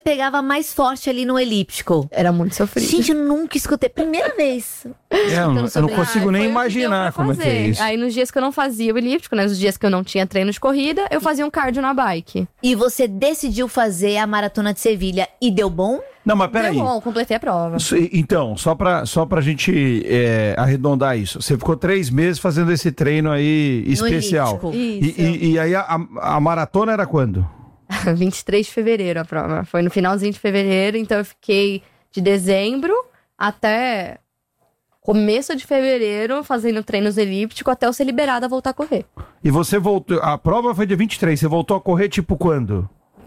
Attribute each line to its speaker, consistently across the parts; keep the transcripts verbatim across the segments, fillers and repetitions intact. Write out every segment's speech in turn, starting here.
Speaker 1: pegava mais forte ali no elíptico?
Speaker 2: Era muito sofrido.
Speaker 1: Gente, eu nunca escutei. Primeira vez.
Speaker 3: É, eu, não, eu não consigo
Speaker 2: ah,
Speaker 3: nem
Speaker 2: foi
Speaker 3: imaginar como é que é isso.
Speaker 2: Aí nos dias que eu não fazia o elíptico, né? Nos dias que eu não tinha treino de corrida, eu fazia um cardio na bike.
Speaker 1: E você decidiu fazer a Maratona de Sevilha e deu bom?
Speaker 3: Não, mas peraí.
Speaker 2: Deu bom, completei a prova.
Speaker 3: Então, só pra, só pra gente é, arredondar isso. Você ficou três meses fazendo esse treino aí especial.
Speaker 1: No
Speaker 3: e, e, e aí a, a maratona era quando?
Speaker 2: vinte e três de fevereiro a prova. Foi no finalzinho de fevereiro, então eu fiquei de dezembro até começo de fevereiro fazendo treinos elípticos até eu ser liberada a voltar a correr.
Speaker 3: E você voltou... A prova foi dia vinte e três, você voltou a correr tipo quando?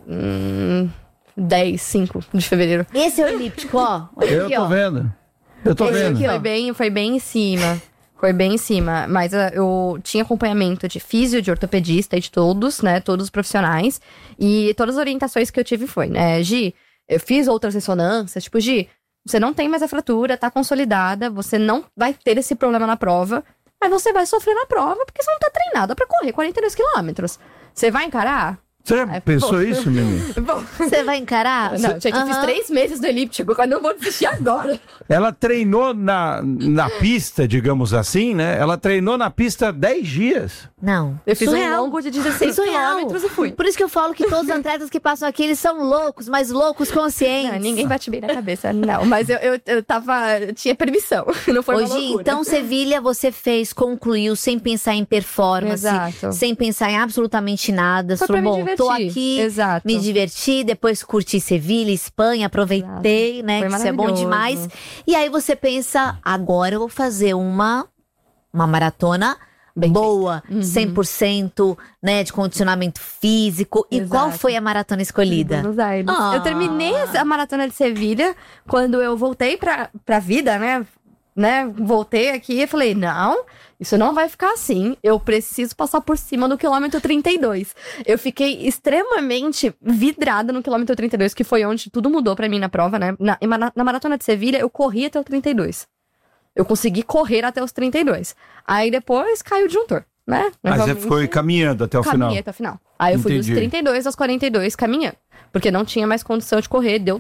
Speaker 2: Hum, dez, cinco de fevereiro.
Speaker 1: Esse é o elíptico, ó. Olha
Speaker 3: eu
Speaker 1: aqui,
Speaker 3: tô
Speaker 1: ó.
Speaker 3: vendo. Eu tô
Speaker 2: Esse
Speaker 3: vendo.
Speaker 2: aqui foi bem, foi bem em cima. Foi bem em cima, mas uh, eu tinha acompanhamento de físio, de ortopedista e de todos, né, todos os profissionais. E todas as orientações que eu tive foi, né, Gi, eu fiz outras ressonâncias, tipo, Gi, você não tem mais a fratura, tá consolidada, você não vai ter esse problema na prova, mas você vai sofrer na prova porque você não tá treinada pra correr quarenta e dois quilômetros. Você vai encarar?
Speaker 3: Você já
Speaker 2: É,
Speaker 3: pensou
Speaker 2: bom.
Speaker 3: isso, Mimi?
Speaker 2: Bom,
Speaker 1: Você vai encarar?
Speaker 2: não, gente, eu fiz
Speaker 1: Aham.
Speaker 2: três meses do elíptico, eu não vou desistir agora.
Speaker 3: Ela treinou na, na pista, digamos assim, né? Ela treinou na pista dez dias.
Speaker 1: Não.
Speaker 2: Eu fiz
Speaker 1: Surreal.
Speaker 2: um longo de dezesseis
Speaker 1: Surreal.
Speaker 2: quilômetros e fui.
Speaker 1: Por isso que eu falo que todos os atletas que passam aqui, eles são loucos, mas loucos conscientes.
Speaker 2: Não, ninguém bate bem na cabeça, não. Mas eu, eu, eu tava... Eu tinha permissão, não foi uma
Speaker 1: Hoje,
Speaker 2: loucura.
Speaker 1: então, Sevilha, você fez, concluiu, sem pensar em performance,
Speaker 2: Exato.
Speaker 1: sem pensar em absolutamente nada.
Speaker 2: Foi
Speaker 1: Falou,
Speaker 2: pra me
Speaker 1: bom, tô
Speaker 2: divertir.
Speaker 1: aqui,
Speaker 2: Exato.
Speaker 1: me diverti, depois curti Sevilha, Espanha, aproveitei, né,
Speaker 2: Foi
Speaker 1: que isso é bom
Speaker 2: maravilhoso.
Speaker 1: demais. E aí você pensa, agora eu vou fazer uma, uma maratona
Speaker 2: Bem
Speaker 1: boa,
Speaker 2: feita. Uhum.
Speaker 1: cem por cento, né, de condicionamento físico. E
Speaker 2: Exato.
Speaker 1: qual foi a maratona escolhida?
Speaker 2: Buenos Aires.
Speaker 1: Ah.
Speaker 2: Eu terminei a maratona de Sevilha quando eu voltei pra, pra vida, né? né? Voltei aqui e falei, não, isso não vai ficar assim. Eu preciso passar por cima do quilômetro trinta e dois. Eu fiquei extremamente vidrada no quilômetro trinta e dois, que foi onde tudo mudou pra mim na prova, né? Na, na maratona de Sevilha, eu corri até o trinta e dois. Eu consegui correr até os trinta e dois. Aí depois caiu o disjuntor, né?
Speaker 3: Mas você
Speaker 2: Realmente,
Speaker 3: foi caminhando até o final.
Speaker 2: Caminhei até o final. Aí eu fui
Speaker 3: Entendi.
Speaker 2: dos trinta e dois aos quarenta e dois caminhando. Porque não tinha mais condição de correr. Deu.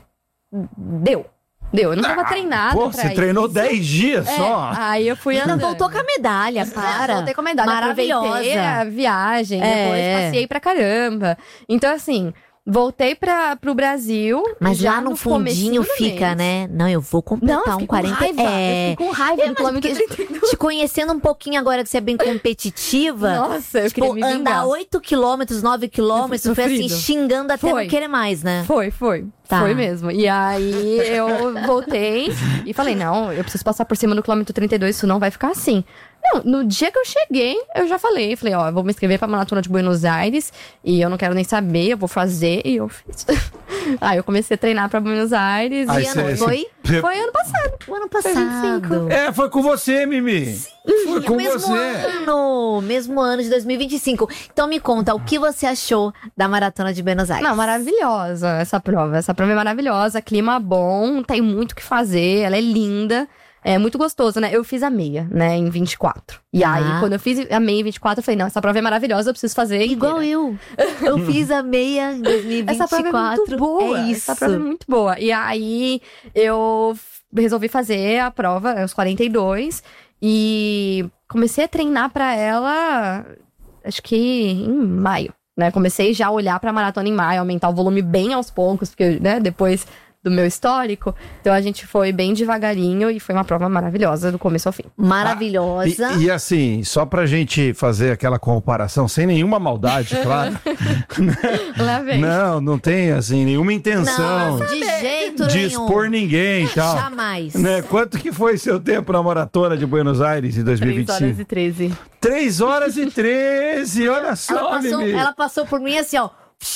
Speaker 2: Deu. Deu. Eu não tava treinada
Speaker 3: Pô,
Speaker 2: pra
Speaker 3: você treinou
Speaker 2: isso.
Speaker 3: dez dias
Speaker 2: É,
Speaker 3: só.
Speaker 2: Aí eu fui
Speaker 1: Ainda
Speaker 2: andando.
Speaker 1: voltou com a medalha, para.
Speaker 2: Voltei com a medalha.
Speaker 1: Maravilhosa.
Speaker 2: Aproveitei a viagem.
Speaker 1: É.
Speaker 2: Depois passei pra caramba. Então, assim... Voltei pra, pro Brasil.
Speaker 1: Mas
Speaker 2: já
Speaker 1: lá no,
Speaker 2: no
Speaker 1: fundinho
Speaker 2: comecinho do
Speaker 1: fica,
Speaker 2: mês.
Speaker 1: né? Não, eu vou completar
Speaker 2: Não, eu
Speaker 1: um
Speaker 2: fiquei
Speaker 1: quarenta.
Speaker 2: com raiva.
Speaker 1: É.
Speaker 2: Eu fiquei com raiva
Speaker 1: É,
Speaker 2: do
Speaker 1: mas
Speaker 2: quilômetro
Speaker 1: porque
Speaker 2: trinta e dois.
Speaker 1: te conhecendo um pouquinho agora que você é bem competitiva.
Speaker 2: Nossa, eu
Speaker 1: tipo,
Speaker 2: queria me vingar.
Speaker 1: andar oito quilômetros, nove quilômetros, foi assim,
Speaker 2: sofrido.
Speaker 1: xingando até
Speaker 2: Foi.
Speaker 1: não querer mais, né?
Speaker 2: Foi, foi.
Speaker 1: Tá.
Speaker 2: Foi mesmo. E aí eu voltei e falei, não, eu preciso passar por cima do quilômetro trinta e dois, isso não vai ficar assim. Não, no dia que eu cheguei, eu já falei, falei, ó, eu vou me inscrever pra Maratona de Buenos Aires e eu não quero nem saber, eu vou fazer, e eu fiz. Aí eu comecei a treinar pra Buenos Aires
Speaker 3: Aí
Speaker 2: e
Speaker 3: cê-
Speaker 2: ano
Speaker 3: cê-
Speaker 2: foi,
Speaker 3: cê-
Speaker 2: foi ano passado.
Speaker 1: O ano
Speaker 2: Foi vinte e cinco.
Speaker 1: passado.
Speaker 3: É, foi com você, Mimi. Foi com
Speaker 1: o mesmo
Speaker 3: você.
Speaker 1: ano, mesmo ano de dois mil e vinte e cinco. Então me conta, o que você achou da Maratona de Buenos Aires?
Speaker 2: Não, maravilhosa essa prova. Essa prova é maravilhosa, clima bom, tem muito o que fazer, ela é linda. É muito gostoso, né? Eu fiz a meia, né, em vinte e quatro. E
Speaker 1: Ah.
Speaker 2: aí, quando eu fiz a meia em vinte e quatro, eu falei, não, essa prova é maravilhosa, eu preciso fazer
Speaker 1: Igual
Speaker 2: inteira.
Speaker 1: eu. Eu fiz a meia em dois mil e vinte e quatro.
Speaker 2: Essa prova é muito boa.
Speaker 1: É isso.
Speaker 2: Essa prova é muito boa. E aí, eu f- resolvi fazer a prova, os quarenta e dois. E comecei a treinar pra ela, acho que em maio, né? Comecei já a olhar pra maratona em maio, aumentar o volume bem aos poucos, porque, né, depois do meu histórico. Então a gente foi bem devagarinho e foi uma prova maravilhosa do começo ao fim.
Speaker 1: Maravilhosa.
Speaker 3: E, e assim, só pra gente fazer aquela comparação, sem nenhuma maldade, claro.
Speaker 2: Lá vem.
Speaker 3: Não, não tem, assim, nenhuma intenção
Speaker 1: Não, de jeito
Speaker 3: de
Speaker 1: nenhum.
Speaker 3: expor ninguém e tal.
Speaker 1: Jamais.
Speaker 3: Né? Quanto que foi seu tempo na maratona de Buenos Aires em dois mil e vinte e
Speaker 2: três horas
Speaker 3: cinco?
Speaker 2: e treze.
Speaker 3: três horas e treze, olha
Speaker 1: Ela
Speaker 3: só,
Speaker 1: passou,
Speaker 3: Mimi.
Speaker 1: ela passou por mim assim, ó.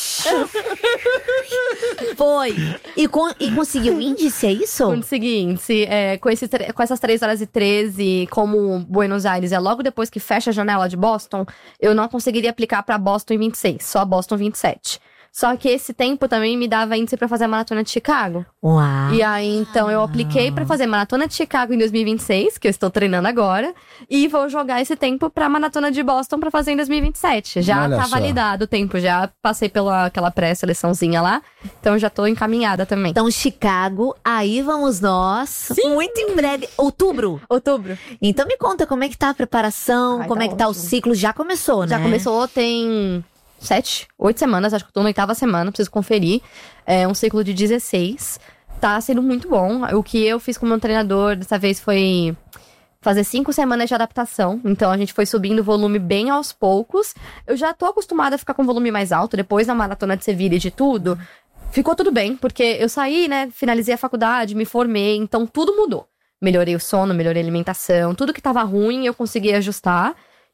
Speaker 1: Foi. E, con- e conseguiu índice, é isso?
Speaker 2: Consegui índice, é, com, esses, tre- com essas três horas e treze, como Buenos Aires é logo depois que fecha a janela de Boston, eu não conseguiria aplicar pra Boston em vinte e seis, só Boston vinte e sete. Só que esse tempo também me dava índice pra fazer a maratona de Chicago.
Speaker 1: Uau.
Speaker 2: E aí, então, eu apliquei pra fazer maratona de Chicago em dois mil e vinte e seis, que eu estou treinando agora. E vou jogar esse tempo pra maratona de Boston pra fazer em dois mil e vinte e sete. Já
Speaker 3: Olha
Speaker 2: tá
Speaker 3: só.
Speaker 2: validado o tempo, já passei pela aquela pré-seleçãozinha lá. Então, já tô encaminhada também.
Speaker 1: Então, Chicago, aí vamos nós. Muito em breve. Outubro.
Speaker 2: Outubro.
Speaker 1: Então me conta como é que tá a preparação,
Speaker 2: Ai,
Speaker 1: como
Speaker 2: tá
Speaker 1: é que tá o
Speaker 2: ótimo.
Speaker 1: ciclo. Já começou, né?
Speaker 2: Já começou, tem sete, oito semanas, acho que eu tô na oitava semana, preciso conferir. É um ciclo de dezesseis. Tá sendo muito bom. O que eu fiz com o meu treinador dessa vez foi fazer cinco semanas de adaptação. Então a gente foi subindo o volume bem aos poucos. Eu já tô acostumada a ficar com o volume mais alto, depois da maratona de Sevilha e de tudo. Ficou tudo bem, porque eu saí, né, finalizei a faculdade, me formei, então tudo mudou. Melhorei o sono, melhorei a alimentação, tudo que tava ruim eu consegui ajustar.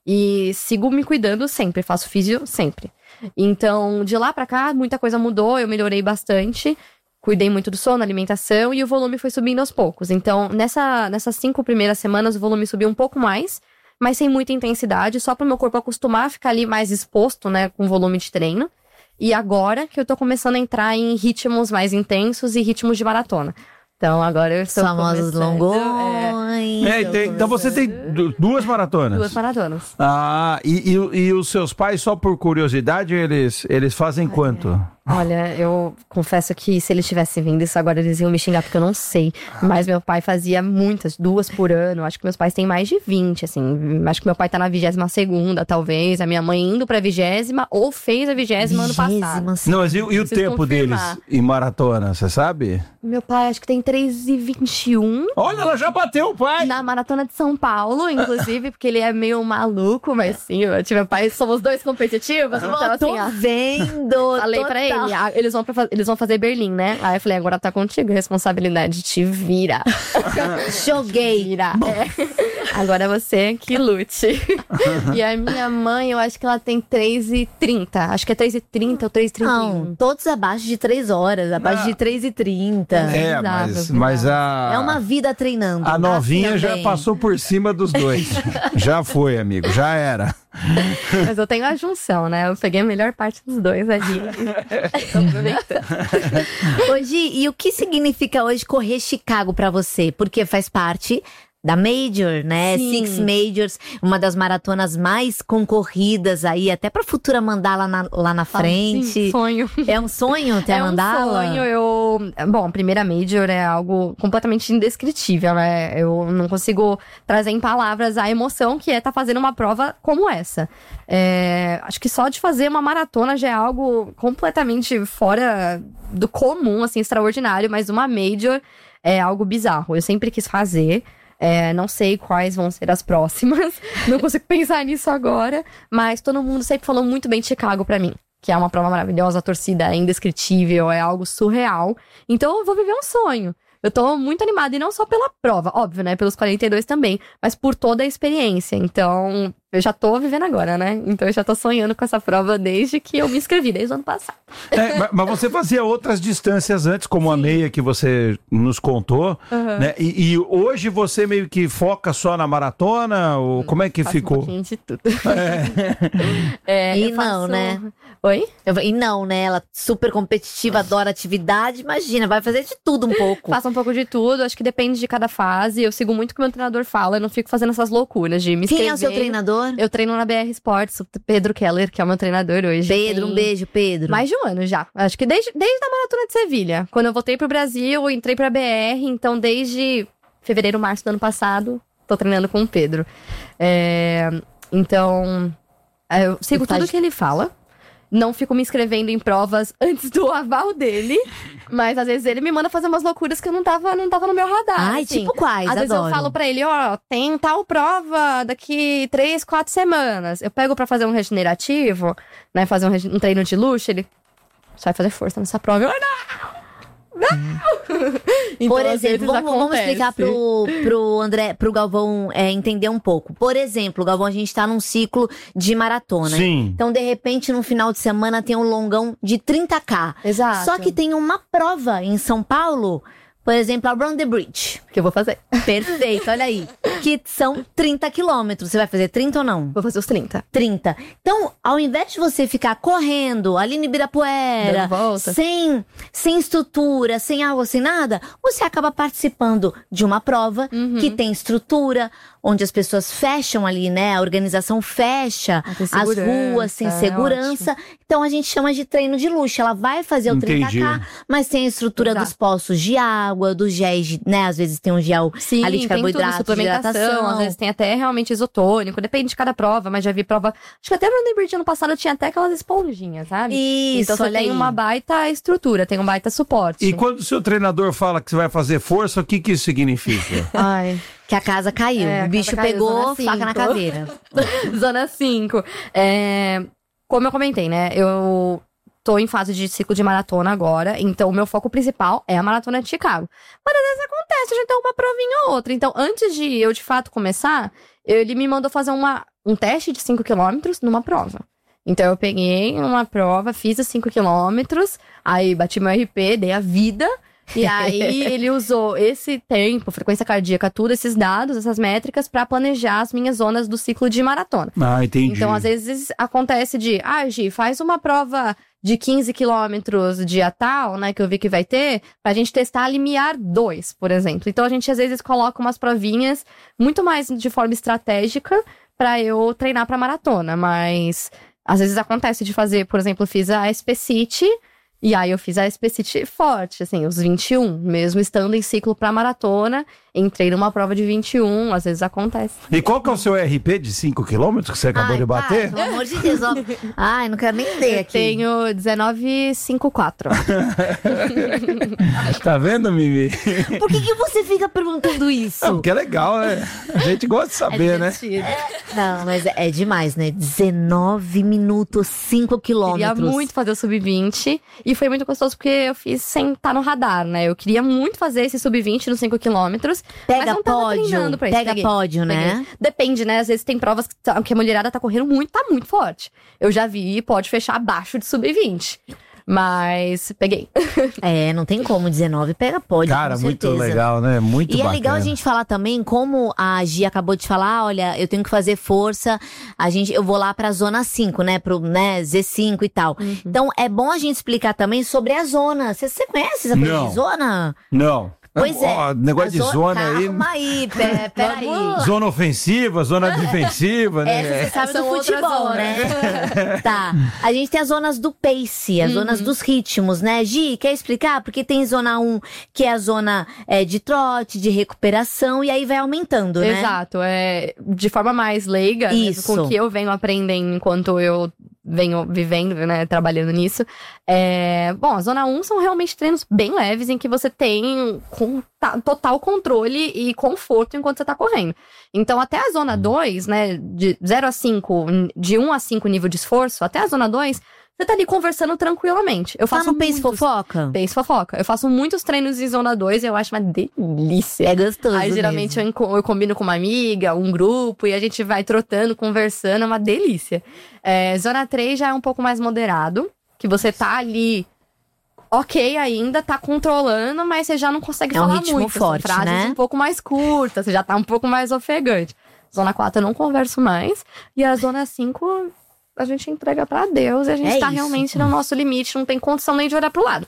Speaker 2: E sigo me cuidando sempre, faço físio sempre. Então, de lá pra cá, muita coisa mudou, eu melhorei bastante. Cuidei muito do sono, alimentação, e o volume foi subindo aos poucos. Então, nessa, nessas cinco primeiras semanas, o volume subiu um pouco mais, mas sem muita intensidade, só pro meu corpo acostumar a ficar ali mais exposto, né, com volume de treino. E agora que eu tô começando a entrar em ritmos mais intensos e ritmos de maratona. Então, agora eu estou
Speaker 1: Os famosos
Speaker 2: começando,
Speaker 1: longões.
Speaker 3: É, e tem- então você tem du- duas maratonas.
Speaker 2: Duas maratonas.
Speaker 3: Ah, e, e- e os seus pais, só por curiosidade, eles, eles fazem quanto?
Speaker 2: Olha, eu confesso que se eles tivessem vindo isso agora, eles iam me xingar, porque eu não sei. Mas meu pai fazia muitas, duas por ano. Acho que meus pais têm mais de vinte, assim. Acho que meu pai tá na vigésima segunda, talvez. A minha mãe indo pra vigésima, ou fez a vigésima ano passado.
Speaker 1: Vigésima, sim.
Speaker 3: Não, mas e, e o
Speaker 2: Preciso
Speaker 3: tempo
Speaker 2: confirmar.
Speaker 3: deles em maratona, você sabe?
Speaker 2: Meu pai, acho que tem três e vinte e um.
Speaker 3: Olha, ela já bateu o pai!
Speaker 2: Na maratona de São Paulo, inclusive, porque ele é meio maluco, mas sim, eu tive meu pai, somos dois competitivos, então
Speaker 1: Eu tô
Speaker 2: assim, ó.
Speaker 1: vendo.
Speaker 2: Falei pra ele,
Speaker 1: total.
Speaker 2: ah, eles vão, pra, fa- eles vão fazer Berlim, né? Aí eu falei, agora tá contigo, responsabilidade, te vira.
Speaker 1: Joguei.
Speaker 2: Vira. É. Agora você que lute. E a minha mãe, eu acho que ela tem três e trinta. Acho que é três e trinta ou três e trinta e um.
Speaker 1: Não, todos abaixo de três horas, abaixo
Speaker 3: Ah.
Speaker 1: de três e trinta.
Speaker 3: É,
Speaker 2: bizarro,
Speaker 3: mas,
Speaker 2: bizarro.
Speaker 3: mas a.
Speaker 1: É uma vida treinando.
Speaker 3: A novinha já
Speaker 1: também.
Speaker 3: passou por cima dos dois. Já foi, amigo, já era.
Speaker 2: Mas eu tenho a junção, né? Eu peguei a melhor parte dos dois ali. Tô aproveitando.
Speaker 1: Hoje, e o que significa hoje correr Chicago pra você? Porque faz parte da Major, né?
Speaker 2: Sim.
Speaker 1: Six Majors, uma das maratonas mais concorridas aí, até pra futura mandala na, lá na frente.
Speaker 2: Sim, sonho.
Speaker 1: É um sonho ter
Speaker 2: É
Speaker 1: a
Speaker 2: um
Speaker 1: mandala?
Speaker 2: sonho, eu... Bom, a primeira Major é algo completamente indescritível, né? Eu não consigo trazer em palavras a emoção que é estar fazendo uma prova como essa. É, acho que só de fazer uma maratona já é algo completamente fora do comum, assim, extraordinário, mas uma Major é algo bizarro. Eu sempre quis fazer. É, não sei quais vão ser as próximas. Não consigo pensar nisso agora. Mas todo mundo sempre falou muito bem de Chicago pra mim. Que é uma prova maravilhosa, a torcida é indescritível, é algo surreal. Então eu vou viver um sonho. Eu tô muito animada, e não só pela prova, óbvio, né? Pelos quarenta e dois também, mas por toda a experiência. Então, eu já tô vivendo agora, né? Então eu já tô sonhando com essa prova desde que eu me inscrevi, desde o ano passado.
Speaker 3: É, ma- mas você fazia outras distâncias antes, como a meia que você nos contou, né? E, e hoje você meio que foca só na maratona? Ou como é que
Speaker 2: Faço um
Speaker 3: ficou?
Speaker 2: pouquinho de tudo. É,
Speaker 1: E
Speaker 2: eu
Speaker 1: não,
Speaker 2: faço-
Speaker 1: né?
Speaker 2: Oi?
Speaker 1: Eu- E não, né? Ela super competitiva, adora atividade. Imagina, vai fazer de tudo um pouco.
Speaker 2: Faço um pouco de tudo, acho que depende de cada fase. Eu sigo muito o que o meu treinador fala, eu não fico fazendo essas loucuras de me
Speaker 1: Quem é o seu
Speaker 2: inscrever.
Speaker 1: treinador?
Speaker 2: Eu treino na B R Sports, o Pedro Keller, que é o meu treinador hoje.
Speaker 1: Pedro,
Speaker 2: Tem
Speaker 1: um beijo, Pedro.
Speaker 2: Mais de um ano já. Acho que desde, desde a Maratona de Sevilha. Quando eu voltei pro Brasil, eu entrei pra B R, então desde fevereiro, março do ano passado, tô treinando com o Pedro. É, então, eu sigo
Speaker 1: E faz-
Speaker 2: tudo que ele fala. Não fico me inscrevendo em provas antes do aval dele. Mas às vezes ele me manda fazer umas loucuras que eu não tava, não tava no meu radar.
Speaker 1: Ai,
Speaker 2: assim.
Speaker 1: tipo quais?
Speaker 2: Às vezes
Speaker 1: Adoro.
Speaker 2: eu falo pra ele, ó, tem tal prova daqui três, quatro semanas. Eu pego pra fazer um regenerativo, né, fazer um, rege- um treino de luxo, ele só vai fazer força nessa prova. Eu, não! Não! Então,
Speaker 1: Por
Speaker 2: às
Speaker 1: exemplo,
Speaker 2: vezes
Speaker 1: vamos, vamos
Speaker 2: acontece.
Speaker 1: explicar pro, pro André, pro Galvão é, entender um pouco. Por exemplo, Galvão, a gente tá num ciclo de maratona.
Speaker 3: Sim.
Speaker 1: Então, de repente, no final de semana tem um longão de trinta K.
Speaker 2: Exato.
Speaker 1: Só que tem uma prova em São Paulo, por exemplo, a Run the Bridge.
Speaker 2: que eu vou fazer.
Speaker 1: Perfeito, olha aí. Que são trinta quilômetros. Você vai fazer trinta ou não?
Speaker 2: Vou fazer os trinta.
Speaker 1: trinta. Então, ao invés de você ficar correndo ali no Ibirapuera,
Speaker 2: Dando volta.
Speaker 1: sem, sem estrutura, sem água, sem nada, você acaba participando de uma prova
Speaker 2: Uhum.
Speaker 1: que tem estrutura, onde as pessoas fecham ali, né? A organização fecha
Speaker 2: Ah, tem
Speaker 1: as
Speaker 2: segurança,
Speaker 1: ruas sem
Speaker 2: é
Speaker 1: segurança. Então, a gente chama de treino de luxo. Ela vai fazer o
Speaker 3: Entendi.
Speaker 1: trinta K, mas tem a estrutura
Speaker 2: Exato.
Speaker 1: dos poços de água, dos géis, de- né? Às vezes tem um gel
Speaker 2: Sim,
Speaker 1: ali de
Speaker 2: tem tudo,
Speaker 1: carboidrato, de
Speaker 2: suplementação,
Speaker 1: hidratação.
Speaker 2: às vezes tem até realmente isotônico, depende de cada prova, mas já vi prova, acho que até no Liberty ano passado tinha até aquelas esponjinhas, sabe?
Speaker 1: Isso,
Speaker 2: então você
Speaker 1: olha
Speaker 2: tem
Speaker 1: aí.
Speaker 2: uma baita estrutura, tem um baita suporte.
Speaker 3: E quando o seu treinador fala que você vai fazer força, o que, que isso significa?
Speaker 2: Ai,
Speaker 1: Que a casa caiu.
Speaker 2: É, a
Speaker 1: o bicho
Speaker 2: casa caiu,
Speaker 1: pegou,
Speaker 2: zona
Speaker 1: faca na
Speaker 2: cinco.
Speaker 1: caveira.
Speaker 2: Zona cinco. É, como eu comentei, né? Eu tô em fase de ciclo de maratona agora, então o meu foco principal é a maratona de Chicago. Mas às vezes acontece, a gente tem uma provinha ou outra. Então, antes de eu de fato começar, ele me mandou fazer uma, um teste de cinco quilômetros numa prova. Então eu peguei uma prova, fiz os cinco quilômetros, aí bati meu R P, dei a vida. E aí ele usou esse tempo, frequência cardíaca, tudo, esses dados, essas métricas, pra planejar as minhas zonas do ciclo de maratona.
Speaker 3: Ah, entendi.
Speaker 2: Então, às vezes, acontece de, ah, Gi, faz uma prova de quinze quilômetros dia tal, né, que eu vi que vai ter, pra gente testar a limiar dois, por exemplo. Então, a gente, às vezes, coloca umas provinhas muito mais de forma estratégica pra eu treinar pra maratona. Mas, às vezes, acontece de fazer, por exemplo, eu fiz a S P City, e aí eu fiz a S P City forte, assim, os vinte e um, mesmo estando em ciclo pra maratona, entrei numa prova de vinte e um, às vezes acontece.
Speaker 3: E qual que é o seu R P de cinco quilômetros que você acabou
Speaker 1: Ai,
Speaker 3: de bater?
Speaker 1: Para, pelo amor de Deus. Ó. Ai, não quero nem ler
Speaker 2: Eu
Speaker 1: aqui.
Speaker 2: tenho dezenove vírgula cinquenta e quatro.
Speaker 3: Tá vendo, Mimi?
Speaker 1: Por que, que você fica perguntando isso?
Speaker 3: É, porque é legal, né? A gente gosta de saber, né?
Speaker 1: Não, mas é demais, né? dezenove minutos, cinco quilômetros.
Speaker 2: Queria muito fazer o sub vinte. E foi muito gostoso porque eu fiz sem estar no radar, né? Eu queria muito fazer esse sub vinte nos cinco quilômetros. mas
Speaker 1: Pega
Speaker 2: não tava
Speaker 1: pódio,
Speaker 2: treinando pra isso.
Speaker 1: pega
Speaker 2: Peguei,
Speaker 1: pódio, né?
Speaker 2: peguei. Depende, né? Às vezes tem provas que, tá- que a mulherada tá correndo muito, tá muito forte. Eu já vi, pode fechar abaixo de sub vinte. Mas peguei.
Speaker 1: É, não tem como, dezenove pega pódio,
Speaker 3: Cara,
Speaker 1: com
Speaker 3: muito
Speaker 1: certeza.
Speaker 3: legal, né? Muito
Speaker 1: E
Speaker 3: bacana.
Speaker 1: é legal a gente falar também, como a Gi acabou de falar, olha, eu tenho que fazer força, a gente, eu vou lá pra zona cinco, né, pro, né, Z cinco e tal.
Speaker 2: Uhum.
Speaker 1: Então, é bom a gente explicar também sobre a zona. Você, você conhece essa coisa
Speaker 3: Não.
Speaker 1: de zona?
Speaker 3: Não.
Speaker 1: Pois é.
Speaker 3: Ó, negócio
Speaker 1: A
Speaker 3: de
Speaker 1: zo-
Speaker 3: zona aí.
Speaker 1: Calma aí, pera, pera aí.
Speaker 3: Zona ofensiva, zona defensiva, né?
Speaker 1: Essa você sabe
Speaker 2: São
Speaker 1: do
Speaker 2: outras
Speaker 1: futebol,
Speaker 2: zonas.
Speaker 1: né? Tá. A gente tem as zonas do pace, as zonas dos ritmos, né? Gi, quer explicar? Porque tem zona um, que é a zona é, de trote, de recuperação, e aí vai aumentando, né?
Speaker 2: Exato. É, de forma mais leiga, mesmo
Speaker 1: Isso.
Speaker 2: com o que eu venho aprendendo enquanto eu venho vivendo, né, trabalhando nisso. É, bom, a zona um são realmente treinos bem leves, em que você tem com, ta- total controle e conforto enquanto você tá correndo. Então, até a zona dois, né, de zero a cinco, de um a cinco nível de esforço, até a zona dois, você tá ali conversando tranquilamente. Eu
Speaker 1: Tá
Speaker 2: faço
Speaker 1: no pace
Speaker 2: muitos-
Speaker 1: fofoca?
Speaker 2: Pace fofoca. Eu faço muitos treinos em zona dois e eu acho uma delícia.
Speaker 1: É gostoso
Speaker 2: Aí, geralmente, eu,
Speaker 1: mesmo.
Speaker 2: enco- eu combino com uma amiga, um grupo, e a gente vai trotando, conversando, é uma delícia. É, zona três já é um pouco mais moderado, que você tá ali, ok ainda, tá controlando, mas você já não consegue
Speaker 1: É um
Speaker 2: falar
Speaker 1: ritmo
Speaker 2: muito. São
Speaker 1: forte,
Speaker 2: frases
Speaker 1: né?
Speaker 2: um pouco mais curtas, você já tá um pouco mais ofegante. Zona quatro eu não converso mais, e a zona cinco a gente entrega pra Deus, e a gente
Speaker 1: É
Speaker 2: tá
Speaker 1: isso.
Speaker 2: realmente no nosso limite, não tem condição nem de olhar pro lado.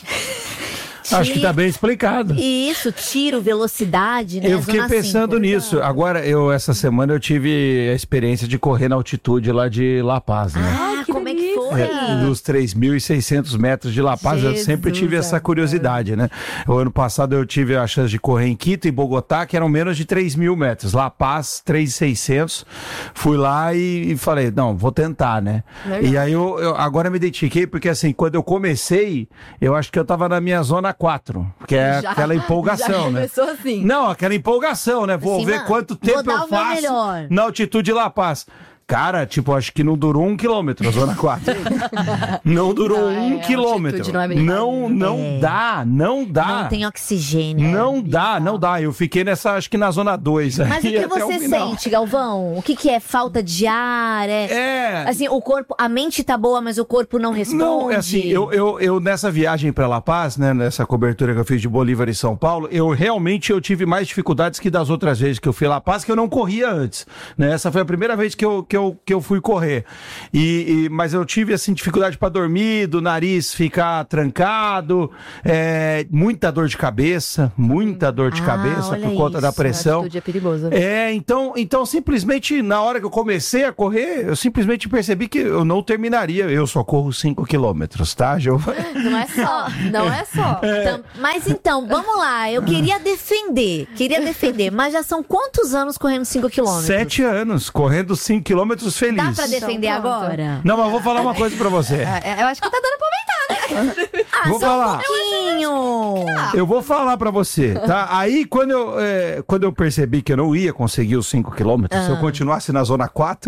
Speaker 3: Acho que tá bem explicado.
Speaker 1: Isso, tiro, velocidade, né?
Speaker 3: Eu fiquei
Speaker 1: Zona
Speaker 3: pensando
Speaker 1: cinco.
Speaker 3: nisso. Agora, eu essa semana eu tive a experiência de correr na altitude lá de La Paz, né?
Speaker 1: Ah,
Speaker 2: que
Speaker 1: como é que
Speaker 2: delícia.
Speaker 1: foi?
Speaker 3: É, dos três mil e seiscentos metros de La Paz, eu
Speaker 2: Jesus
Speaker 3: sempre tive essa
Speaker 2: amado.
Speaker 3: curiosidade, né? O ano passado eu tive a chance de correr em Quito e Bogotá, que eram menos de três mil metros. La Paz, três mil e seiscentos. Fui lá e, e falei, não, vou tentar, né?
Speaker 2: Legal.
Speaker 3: E aí eu, eu agora me identifiquei, porque assim, quando eu comecei, eu acho que eu tava na minha zona quatro, que é
Speaker 2: Já-
Speaker 3: aquela empolgação,
Speaker 2: já
Speaker 3: né?
Speaker 2: começou assim.
Speaker 3: Não, aquela empolgação, né? Vou
Speaker 1: Assim,
Speaker 3: ver
Speaker 1: mano,
Speaker 3: quanto
Speaker 1: vou
Speaker 3: tempo
Speaker 1: dar
Speaker 3: eu
Speaker 1: o meu
Speaker 3: faço
Speaker 1: melhor.
Speaker 3: na altitude de La Paz. Cara, tipo, acho que não durou um quilômetro a zona quatro. Não durou
Speaker 2: Não,
Speaker 3: um
Speaker 2: é,
Speaker 3: quilômetro.
Speaker 2: altitude não é
Speaker 3: Não, não
Speaker 1: É.
Speaker 3: dá, não dá.
Speaker 1: Não tem oxigênio.
Speaker 3: Não dá, não dá. Eu fiquei nessa, acho que na zona dois.
Speaker 1: Mas o
Speaker 3: aí
Speaker 1: que
Speaker 3: até
Speaker 1: você
Speaker 3: final.
Speaker 1: sente, Galvão? O que, que é falta de ar? É,
Speaker 3: É.
Speaker 1: assim, o corpo, a mente tá boa, mas o corpo não responde.
Speaker 3: Não, é assim, eu, eu, eu nessa viagem para La Paz, né, nessa cobertura que eu fiz de Bolívar e São Paulo, eu realmente eu tive mais dificuldades que das outras vezes que eu fui a La Paz, que eu não corria antes, né? Essa foi a primeira vez que eu, que eu, que eu fui correr. E, e- mas eu tive, assim, dificuldade para dormir, do nariz ficar trancado, é, muita dor de cabeça, muita dor de
Speaker 1: Ah,
Speaker 3: cabeça
Speaker 1: olha
Speaker 3: por conta da
Speaker 1: isso,
Speaker 2: A
Speaker 3: pressão.
Speaker 2: altitude é perigosa.
Speaker 3: É, então, então simplesmente na hora que eu comecei a correr, eu simplesmente percebi que eu não terminaria. Eu só corro cinco quilômetros, tá, Giovana?
Speaker 2: Não é só, não é só.
Speaker 1: Então, mas então, vamos lá. Eu queria defender, queria defender, mas já são quantos anos correndo cinco quilômetros?
Speaker 3: Sete anos, correndo cinco quilômetros feliz.
Speaker 1: Dá pra defender
Speaker 2: Então, pronto.
Speaker 1: agora?
Speaker 3: Não, mas eu vou falar uma coisa pra você.
Speaker 2: É, eu acho que tá dando pra aumentar, né?
Speaker 1: Ah,
Speaker 3: Vou
Speaker 1: só
Speaker 3: falar.
Speaker 1: um pouquinho.
Speaker 3: Eu vou falar pra você, tá? Aí, quando eu, é, quando eu percebi que eu não ia conseguir os cinco quilômetros, se eu continuasse na zona quatro,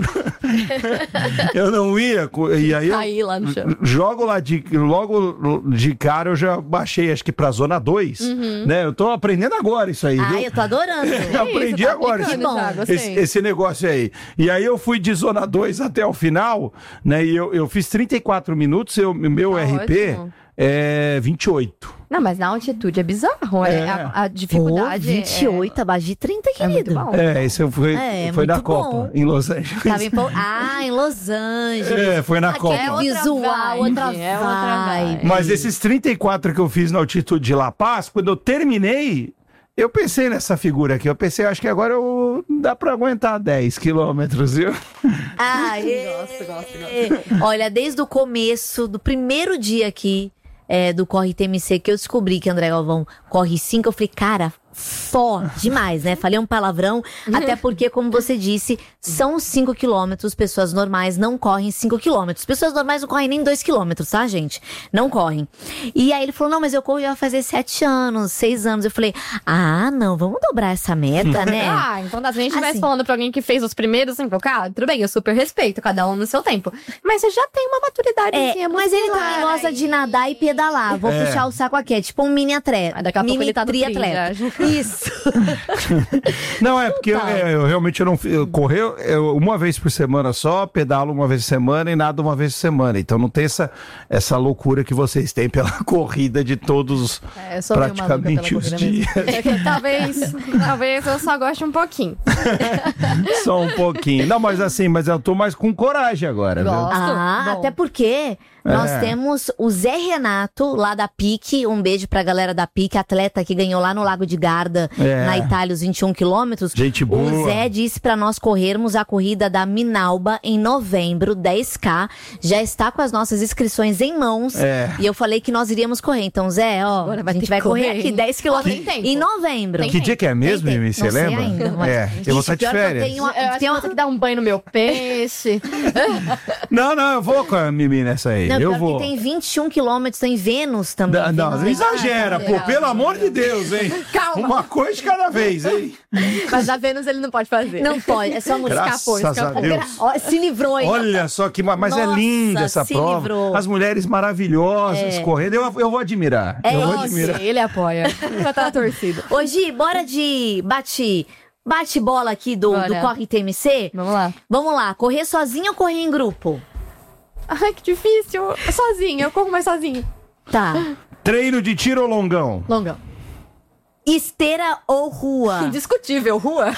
Speaker 3: eu não ia. co- E aí eu
Speaker 2: Cair lá no chão.
Speaker 3: jogo lá de. Logo de cara eu já baixei, acho que pra zona dois, né? Eu tô aprendendo agora isso aí, viu?
Speaker 1: Ai, eu tô adorando.
Speaker 3: Eu aprendi
Speaker 2: tá
Speaker 3: agora
Speaker 2: aplicando
Speaker 3: esse,
Speaker 2: já, gostei.
Speaker 3: esse, esse negócio aí. E aí eu fui de zona dois até o final, né? E eu, eu fiz trinta e quatro minutos, eu, meu
Speaker 2: Tá
Speaker 3: R P
Speaker 2: ótimo.
Speaker 3: é vinte e oito.
Speaker 2: Não, mas na altitude é bizarro. É.
Speaker 3: É.
Speaker 2: A, a
Speaker 1: Pô,
Speaker 2: dificuldade.
Speaker 1: vinte e oito, abaixo de trinta,
Speaker 2: É, é muito
Speaker 1: querido.
Speaker 2: bom.
Speaker 3: É, esse foi,
Speaker 1: É,
Speaker 3: foi na
Speaker 1: muito
Speaker 3: Copa,
Speaker 1: bom.
Speaker 3: em Los Angeles.
Speaker 1: Tava em Pau- Ah, em Los Angeles.
Speaker 3: É, foi na
Speaker 1: Aquele
Speaker 3: Copa.
Speaker 2: É outra
Speaker 1: visual,
Speaker 2: vibe,
Speaker 1: outra
Speaker 2: é outra
Speaker 1: vibe.
Speaker 2: vibe.
Speaker 3: Mas esses trinta e quatro que eu fiz na altitude de La Paz, quando eu terminei, eu pensei nessa figura aqui. Eu pensei, acho que agora eu, dá pra aguentar dez quilômetros, viu?
Speaker 1: Aê!
Speaker 2: Gosto, gosto, gosto.
Speaker 1: Olha, desde o começo, do primeiro dia aqui é, do Corre T M C, que eu descobri que André Galvão corre cinco, eu falei, cara, fó demais, né? Falei um palavrão, até porque, como você disse, são cinco quilômetros, pessoas normais não correm cinco quilômetros. Pessoas normais não correm nem dois quilômetros, tá, gente? Não correm. E aí ele falou, não, mas eu corro já vai fazer sete anos, seis anos. Eu falei, ah, não, vamos dobrar essa meta, né?
Speaker 2: Ah, então se a gente estivesse
Speaker 1: Assim.
Speaker 2: falando pra alguém que fez os primeiros, assim, cara, tudo bem, eu super respeito, cada um no seu tempo. Mas você já tem uma maturidade, assim,
Speaker 1: É, mas ele também
Speaker 2: muscular,
Speaker 1: gosta
Speaker 2: aí.
Speaker 1: de nadar e pedalar. Vou
Speaker 3: É.
Speaker 1: puxar o saco aqui. É tipo um mini atleta.
Speaker 2: Aí daqui a pouco
Speaker 1: mini
Speaker 2: ele tá no tri
Speaker 1: triatleta.
Speaker 2: já.
Speaker 1: Isso.
Speaker 3: Não, é porque eu,
Speaker 1: Total.
Speaker 3: é, eu realmente eu não eu correr eu, uma vez por semana só, pedalo uma vez por semana e nada uma vez por semana. Então não tem essa, essa loucura que vocês têm pela corrida de todos
Speaker 2: É, eu sou meio maluca
Speaker 3: praticamente
Speaker 2: pela
Speaker 3: os
Speaker 2: corrida mesmo.
Speaker 3: dias.
Speaker 2: É que talvez, talvez eu só goste um pouquinho.
Speaker 3: Só um pouquinho. Não, mas assim, mas eu tô mais com coragem agora, viu?
Speaker 2: Gosto.
Speaker 1: Ah,
Speaker 2: Bom.
Speaker 1: até porque nós
Speaker 3: É.
Speaker 1: temos o Zé Renato, lá da PIC. Um beijo pra galera da PIC, atleta que ganhou lá no Lago de Garda,
Speaker 3: É.
Speaker 1: na Itália, os vinte e um quilômetros.
Speaker 3: Gente boa.
Speaker 1: O Zé disse pra nós corrermos a corrida da Minalba em novembro, dez K. Já está com as nossas inscrições em mãos.
Speaker 3: É.
Speaker 1: E eu falei que nós iríamos correr. Então, Zé, ó,
Speaker 2: Agora
Speaker 1: a
Speaker 2: vai
Speaker 1: gente
Speaker 2: ter
Speaker 1: vai
Speaker 2: que
Speaker 1: correr
Speaker 2: correr,
Speaker 1: aqui
Speaker 2: hein?
Speaker 1: dez
Speaker 2: Ó,
Speaker 1: quilômetros
Speaker 2: tem tempo.
Speaker 1: em novembro.
Speaker 2: Tem
Speaker 3: Que dia que é mesmo,
Speaker 1: Tem,
Speaker 3: Mimi?
Speaker 1: tem.
Speaker 3: Você
Speaker 1: Não sei
Speaker 3: lembra?
Speaker 1: ainda, mas-
Speaker 3: É, eu vou
Speaker 1: Ixi,
Speaker 3: estar de
Speaker 1: pior que eu
Speaker 3: férias.
Speaker 1: tenho uma-
Speaker 2: Eu acho
Speaker 1: tem
Speaker 2: que
Speaker 1: uma-
Speaker 2: eu vou ter que dar um banho no meu peixe.
Speaker 3: Não, não, eu vou com a Mimi nessa aí.
Speaker 1: Não,
Speaker 3: eu
Speaker 1: pior
Speaker 3: vou.
Speaker 1: que tem vinte e um quilômetros, tem Vênus também.
Speaker 3: Não, não,
Speaker 1: Vênus
Speaker 3: não
Speaker 1: é-
Speaker 3: exagera,
Speaker 2: Ah,
Speaker 3: pô,
Speaker 2: legal.
Speaker 3: pelo amor de Deus, hein?
Speaker 2: Calma.
Speaker 3: Uma coisa de cada vez, hein?
Speaker 2: Mas a Vênus ele não pode fazer.
Speaker 1: Não pode, é só música.
Speaker 3: Graças
Speaker 2: escapou,
Speaker 3: a
Speaker 2: escapou.
Speaker 3: Deus.
Speaker 1: Ó, se livrou, hein?
Speaker 3: Olha só que. ma- Mas é
Speaker 1: Nossa,
Speaker 3: linda essa
Speaker 1: se
Speaker 3: prova.
Speaker 1: livrou.
Speaker 3: As mulheres maravilhosas
Speaker 1: É.
Speaker 3: correndo. Eu, eu vou admirar.
Speaker 1: É
Speaker 3: eu vou
Speaker 1: isso.
Speaker 3: admirar.
Speaker 2: Ele apoia. Já tá na torcida.
Speaker 1: Ô, Gi, bora de bate, bate bola aqui do,
Speaker 2: Bora.
Speaker 1: do Corre T M C?
Speaker 2: Vamos lá.
Speaker 1: Vamos lá, correr sozinho ou correr em grupo?
Speaker 2: Ai, que difícil. Sozinho, eu corro mais sozinho.
Speaker 1: Tá.
Speaker 3: Treino de tiro ou longão?
Speaker 2: Longão.
Speaker 1: Esteira ou rua?
Speaker 2: Indiscutível, rua.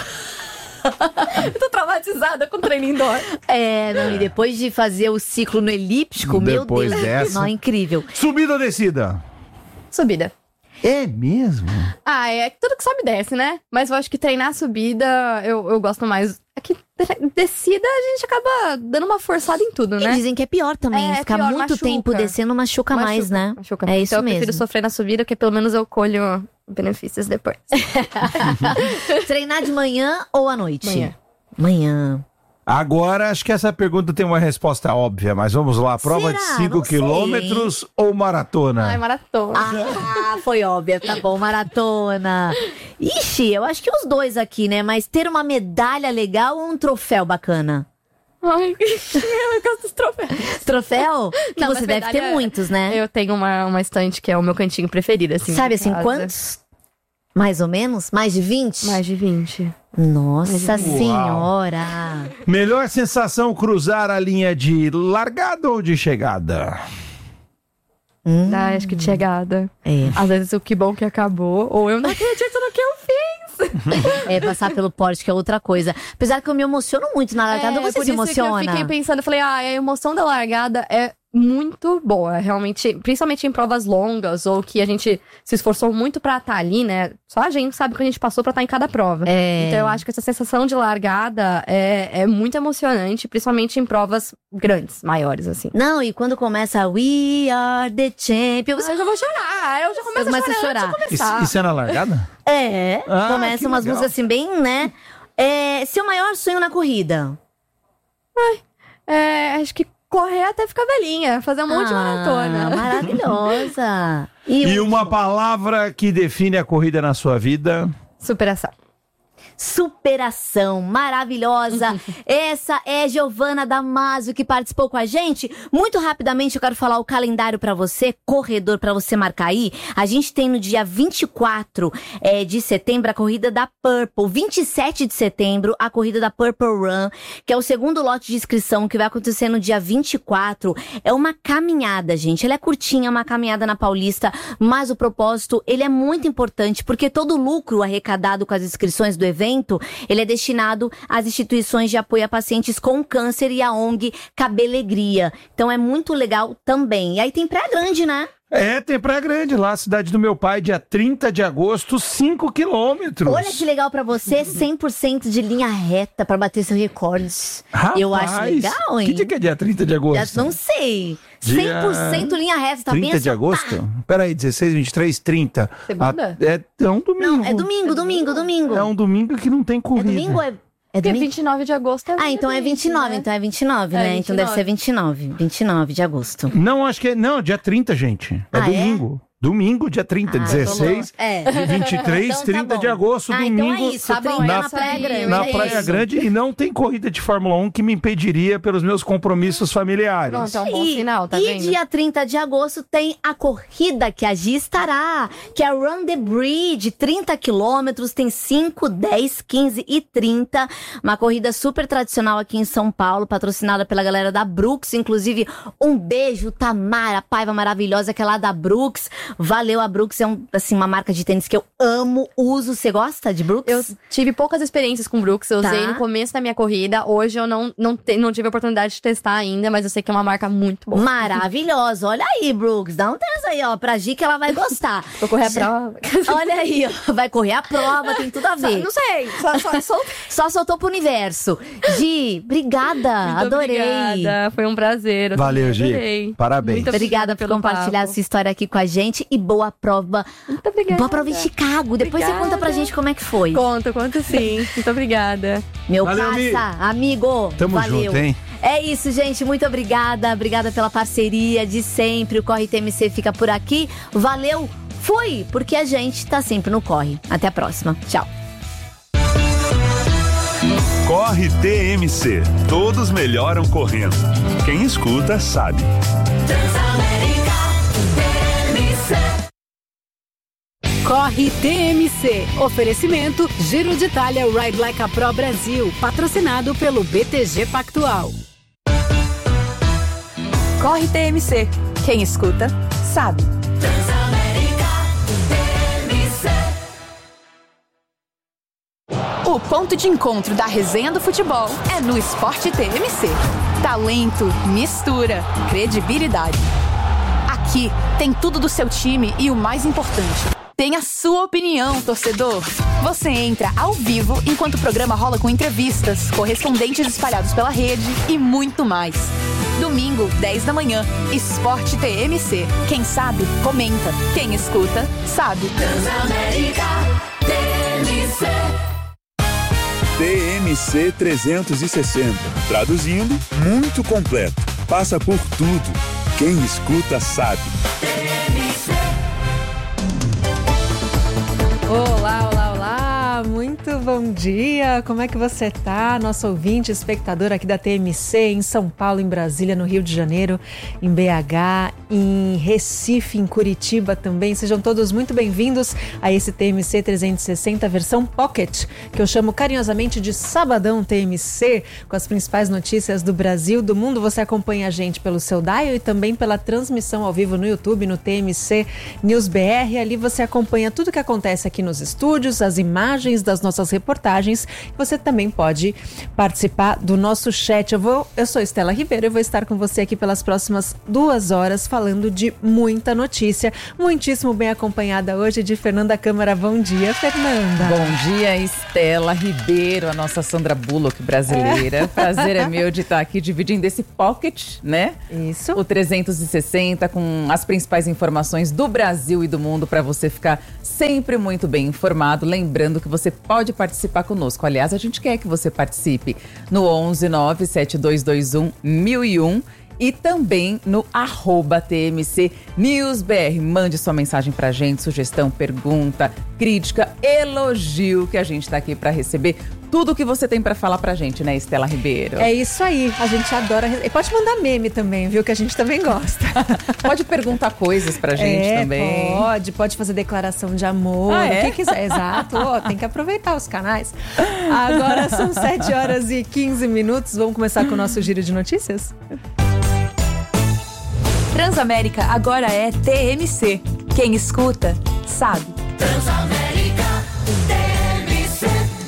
Speaker 2: Eu tô traumatizada com treino indoor.
Speaker 1: É, não, e depois de fazer o ciclo no elíptico,
Speaker 3: Depois
Speaker 1: meu Deus.
Speaker 3: dessa.
Speaker 1: Não, é incrível.
Speaker 3: Subida ou descida?
Speaker 2: Subida.
Speaker 3: É mesmo?
Speaker 2: Ah, é tudo que sobe e desce, né? Mas eu acho que treinar subida eu, eu gosto mais. É que descida a gente acaba dando uma forçada em tudo,
Speaker 1: E
Speaker 2: né?
Speaker 1: dizem que é pior também.
Speaker 2: É,
Speaker 1: Ficar
Speaker 2: pior,
Speaker 1: muito
Speaker 2: machuca.
Speaker 1: tempo descendo machuca, mais, né?
Speaker 2: Machuca.
Speaker 1: É isso
Speaker 2: então eu
Speaker 1: mesmo.
Speaker 2: prefiro sofrer na subida, porque pelo menos eu colho benefícios depois.
Speaker 1: Treinar de manhã ou à noite?
Speaker 2: Manhã.
Speaker 1: Manhã.
Speaker 3: Agora, acho que essa pergunta tem uma resposta óbvia, mas vamos lá. Prova de
Speaker 1: Será?
Speaker 3: cinco
Speaker 1: Não sei,
Speaker 3: quilômetros ou maratona?
Speaker 2: Ai, maratona.
Speaker 1: Ah, foi óbvio, tá bom, maratona. Ixi, eu acho que os dois aqui, né? Mas ter uma medalha legal ou um troféu bacana?
Speaker 2: Ai, eu gosto dos troféus.
Speaker 1: Troféu? Que
Speaker 2: Não,
Speaker 1: você
Speaker 2: mas
Speaker 1: deve
Speaker 2: verdade
Speaker 1: ter
Speaker 2: é-
Speaker 1: muitos, né?
Speaker 2: Eu tenho uma, uma estante que é o meu cantinho preferido, assim.
Speaker 1: Sabe
Speaker 2: de
Speaker 1: assim,
Speaker 2: casa.
Speaker 1: quantos? Mais ou menos? Mais de vinte?
Speaker 2: Mais de vinte.
Speaker 1: Nossa
Speaker 3: Uau.
Speaker 1: senhora!
Speaker 3: Melhor sensação cruzar a linha de largada ou de chegada?
Speaker 1: Hum,
Speaker 2: Ah, acho que de chegada.
Speaker 1: é.
Speaker 2: Às vezes o que bom que acabou, ou eu não acredito no que eu fiz.
Speaker 1: É, passar pelo porte, que é outra coisa. Apesar que eu me emociono muito na largada,
Speaker 2: É,
Speaker 1: você
Speaker 2: por
Speaker 1: se
Speaker 2: isso que
Speaker 1: emociona?
Speaker 2: eu fiquei pensando, eu falei, ah, a emoção da largada é muito boa, realmente, principalmente em provas longas, ou que a gente se esforçou muito pra estar ali, né? Só a gente sabe o que a gente passou pra estar em cada prova.
Speaker 1: É.
Speaker 2: Então eu acho que essa sensação de largada é, é muito emocionante, principalmente em provas grandes, maiores, assim.
Speaker 1: Não, e quando começa We Are the Champions,
Speaker 2: Eu já vou chorar, eu já começo
Speaker 1: Eu começo
Speaker 2: a
Speaker 1: a
Speaker 2: chorar.
Speaker 1: chorar.
Speaker 2: antes de
Speaker 3: Isso,
Speaker 2: começar.
Speaker 3: isso é na largada?
Speaker 1: é,
Speaker 3: Ah,
Speaker 1: começa
Speaker 3: que
Speaker 1: umas
Speaker 3: legal.
Speaker 1: músicas assim bem, né? É, seu maior sonho na corrida?
Speaker 2: É, acho que correr até ficar velhinha, fazer um monte de
Speaker 1: Ah,
Speaker 2: maratona.
Speaker 1: maravilhosa. E,
Speaker 3: E
Speaker 1: o-
Speaker 3: uma palavra que define a corrida na sua vida?
Speaker 2: Superação.
Speaker 1: superação maravilhosa. Essa é Giovana Damasio que participou com a gente. Muito rapidamente eu quero falar o calendário pra você, corredor, pra você marcar aí. A gente tem no dia vinte e quatro é, de setembro a corrida da Purple, vinte e sete de setembro a corrida da Purple Run, que é o segundo lote de inscrição que vai acontecer no dia vinte e quatro. É uma caminhada, gente. Ela é curtinha, uma caminhada na Paulista, mas o propósito, ele é muito importante, porque todo o lucro arrecadado com as inscrições do evento, ele é destinado às instituições de apoio a pacientes com câncer e a O N G Cabelegria. Então é muito legal também. E aí tem Praia Grande, né?
Speaker 3: É, tem Praia Grande lá, cidade do meu pai, dia trinta de agosto, cinco quilômetros.
Speaker 1: Olha que legal pra você, cem por cento de linha reta pra bater seu recorde.
Speaker 3: Rapaz,
Speaker 1: Eu acho legal, hein?
Speaker 3: Que dia que é dia trinta de agosto?
Speaker 1: Já não sei.
Speaker 3: Dia
Speaker 1: cem por cento linha reta, tá
Speaker 3: trinta
Speaker 1: bem
Speaker 3: de agosto? Peraí, dezesseis, vinte e três, trinta.
Speaker 2: Segunda?
Speaker 3: Ah, é, é um domingo.
Speaker 1: Não, é domingo, domingo, domingo.
Speaker 3: É um domingo que não tem
Speaker 1: É
Speaker 3: corrida.
Speaker 1: domingo ou é... É
Speaker 2: Porque
Speaker 1: domingo?
Speaker 2: vinte e nove de agosto é
Speaker 1: Ah, então é vinte e nove,
Speaker 2: né?
Speaker 1: então é vinte e nove,
Speaker 2: É,
Speaker 1: né? Então deve
Speaker 2: vinte e nove.
Speaker 1: ser vinte e nove. vinte e nove de agosto.
Speaker 3: Não, acho que é. Não, dia trinta, gente. É
Speaker 1: Ah, é?
Speaker 3: domingo. Domingo, dia trinta,
Speaker 1: Ah,
Speaker 3: dezesseis.
Speaker 1: É.
Speaker 3: De vinte e três,
Speaker 1: Então tá
Speaker 3: trinta
Speaker 1: bom.
Speaker 3: de agosto,
Speaker 1: Ah,
Speaker 3: domingo.
Speaker 1: então é isso,
Speaker 2: Tá bom,
Speaker 1: trinta
Speaker 3: na-
Speaker 1: na Praia Grande.
Speaker 3: Na
Speaker 1: é
Speaker 3: Praia
Speaker 1: isso.
Speaker 3: Grande, e não tem corrida de Fórmula um que me impediria pelos meus compromissos familiares.
Speaker 2: Pronto, é um bom
Speaker 1: E-
Speaker 2: sinal, tá
Speaker 1: e
Speaker 2: vendo?
Speaker 1: dia trinta de agosto tem a corrida que a Gi estará, que é a Run the Bridge, trinta quilômetros, tem cinco, dez, quinze e trinta. Uma corrida super tradicional aqui em São Paulo, patrocinada pela galera da Brooks. Inclusive, um beijo, Tamara, Paiva maravilhosa, que é lá da Brooks. Valeu, a Brooks é um, assim, uma marca de tênis que eu amo, uso. Você gosta de Brooks?
Speaker 2: Eu tive poucas experiências com Brooks, eu
Speaker 1: Tá.
Speaker 2: usei no começo da minha corrida. Hoje eu não, não, te- não tive a oportunidade de testar ainda, mas eu sei que é uma marca muito boa.
Speaker 1: Maravilhosa. Olha aí, Brooks. Dá um tênis aí, ó, pra Gi que ela vai gostar.
Speaker 2: Vou correr a prova.
Speaker 1: Olha aí, ó, vai correr a prova, tem tudo a ver.
Speaker 2: Não sei, só, só, só...
Speaker 1: Só soltou pro universo. Gi, obrigada,
Speaker 2: Muito
Speaker 1: adorei.
Speaker 2: Obrigada, foi um prazer. eu
Speaker 3: Valeu,
Speaker 2: também
Speaker 3: Gi.
Speaker 2: adorei.
Speaker 3: Parabéns.
Speaker 2: Muito
Speaker 1: Obrigada por
Speaker 2: pelo
Speaker 1: compartilhar
Speaker 2: papo.
Speaker 1: a sua história aqui com a gente e boa prova.
Speaker 2: Muito obrigada.
Speaker 1: Boa prova em Chicago. Depois você
Speaker 2: Obrigada.
Speaker 1: conta pra gente como é que foi.
Speaker 2: Conto, conto sim. Muito obrigada.
Speaker 1: Meu
Speaker 3: Valeu, Mi.
Speaker 1: passa, amigo.
Speaker 3: Tamo
Speaker 1: valeu.
Speaker 3: junto, hein?
Speaker 1: É isso, gente. Muito obrigada. Obrigada pela parceria de sempre. O Corre T M C fica por aqui. Valeu. Fui, porque a gente tá sempre no Corre. Até a próxima. Tchau.
Speaker 4: Corre T M C. Todos melhoram correndo. Quem escuta sabe.
Speaker 5: Corre T M C. Oferecimento Giro de Itália Ride Like a Pro Brasil. Patrocinado pelo B T G Pactual.
Speaker 6: Corre T M C. Quem escuta, sabe. O ponto de encontro da resenha do futebol é no Esporte T M C. Talento, mistura, credibilidade. Aqui tem tudo do seu time e o mais importante, tem a sua opinião, torcedor. Você entra ao vivo enquanto o programa rola com entrevistas, correspondentes espalhados pela rede e muito mais. Domingo, dez da manhã, Esporte T M C. Quem sabe, comenta. Quem escuta, sabe.
Speaker 4: T M C trezentos e sessenta. Traduzindo, muito completo. Passa por tudo. Quem escuta sabe.
Speaker 7: Olá, olá, olá! Muito bom dia, como é que você tá? Nosso ouvinte, espectador aqui da T M C, em São Paulo, em Brasília, no Rio de Janeiro, em B H, em Recife, em Curitiba também. Sejam todos muito bem-vindos a esse T M C trezentos e sessenta versão Pocket, que eu chamo carinhosamente de Sabadão T M C, com as principais notícias do Brasil, do mundo. Você acompanha a gente pelo seu dial e também pela transmissão ao vivo no YouTube, no T M C News B R. Ali você acompanha tudo que acontece aqui nos estúdios, as imagens das nossas reportagens. Você também pode participar do nosso chat. Eu, vou, eu sou Estela Ribeiro e vou estar com você aqui pelas próximas duas horas falando de muita notícia. Muitíssimo bem acompanhada hoje de Fernanda Câmara. Bom dia, Fernanda.
Speaker 8: Bom dia, Estela Ribeiro, a nossa Sandra Bullock brasileira. É. Prazer é meu de estar aqui dividindo esse pocket, né?
Speaker 7: Isso.
Speaker 8: O trezentos e sessenta com as principais informações do Brasil e do mundo para você ficar sempre muito bem informado. Lembrando que você pode participar conosco. Aliás, a gente quer que você participe no onze nove sete dois dois um mil e um e também no arroba T M C News B R. Mande sua mensagem pra gente, sugestão, pergunta, crítica, elogio, que a gente tá aqui para receber tudo que você tem para falar pra gente, né, Estela Ribeiro?
Speaker 7: É isso aí, a gente adora. E pode mandar meme também, viu, que a gente também gosta.
Speaker 8: Pode perguntar coisas pra gente
Speaker 7: é,
Speaker 8: também.
Speaker 7: Pode, pode fazer declaração de amor,
Speaker 8: ah, é?
Speaker 7: o que quiser, exato. Oh, tem que aproveitar os canais. Agora são sete horas e quinze minutos, vamos começar com o nosso giro de notícias?
Speaker 6: Transamérica agora é T M C. Quem escuta, sabe. Transamérica, T M C.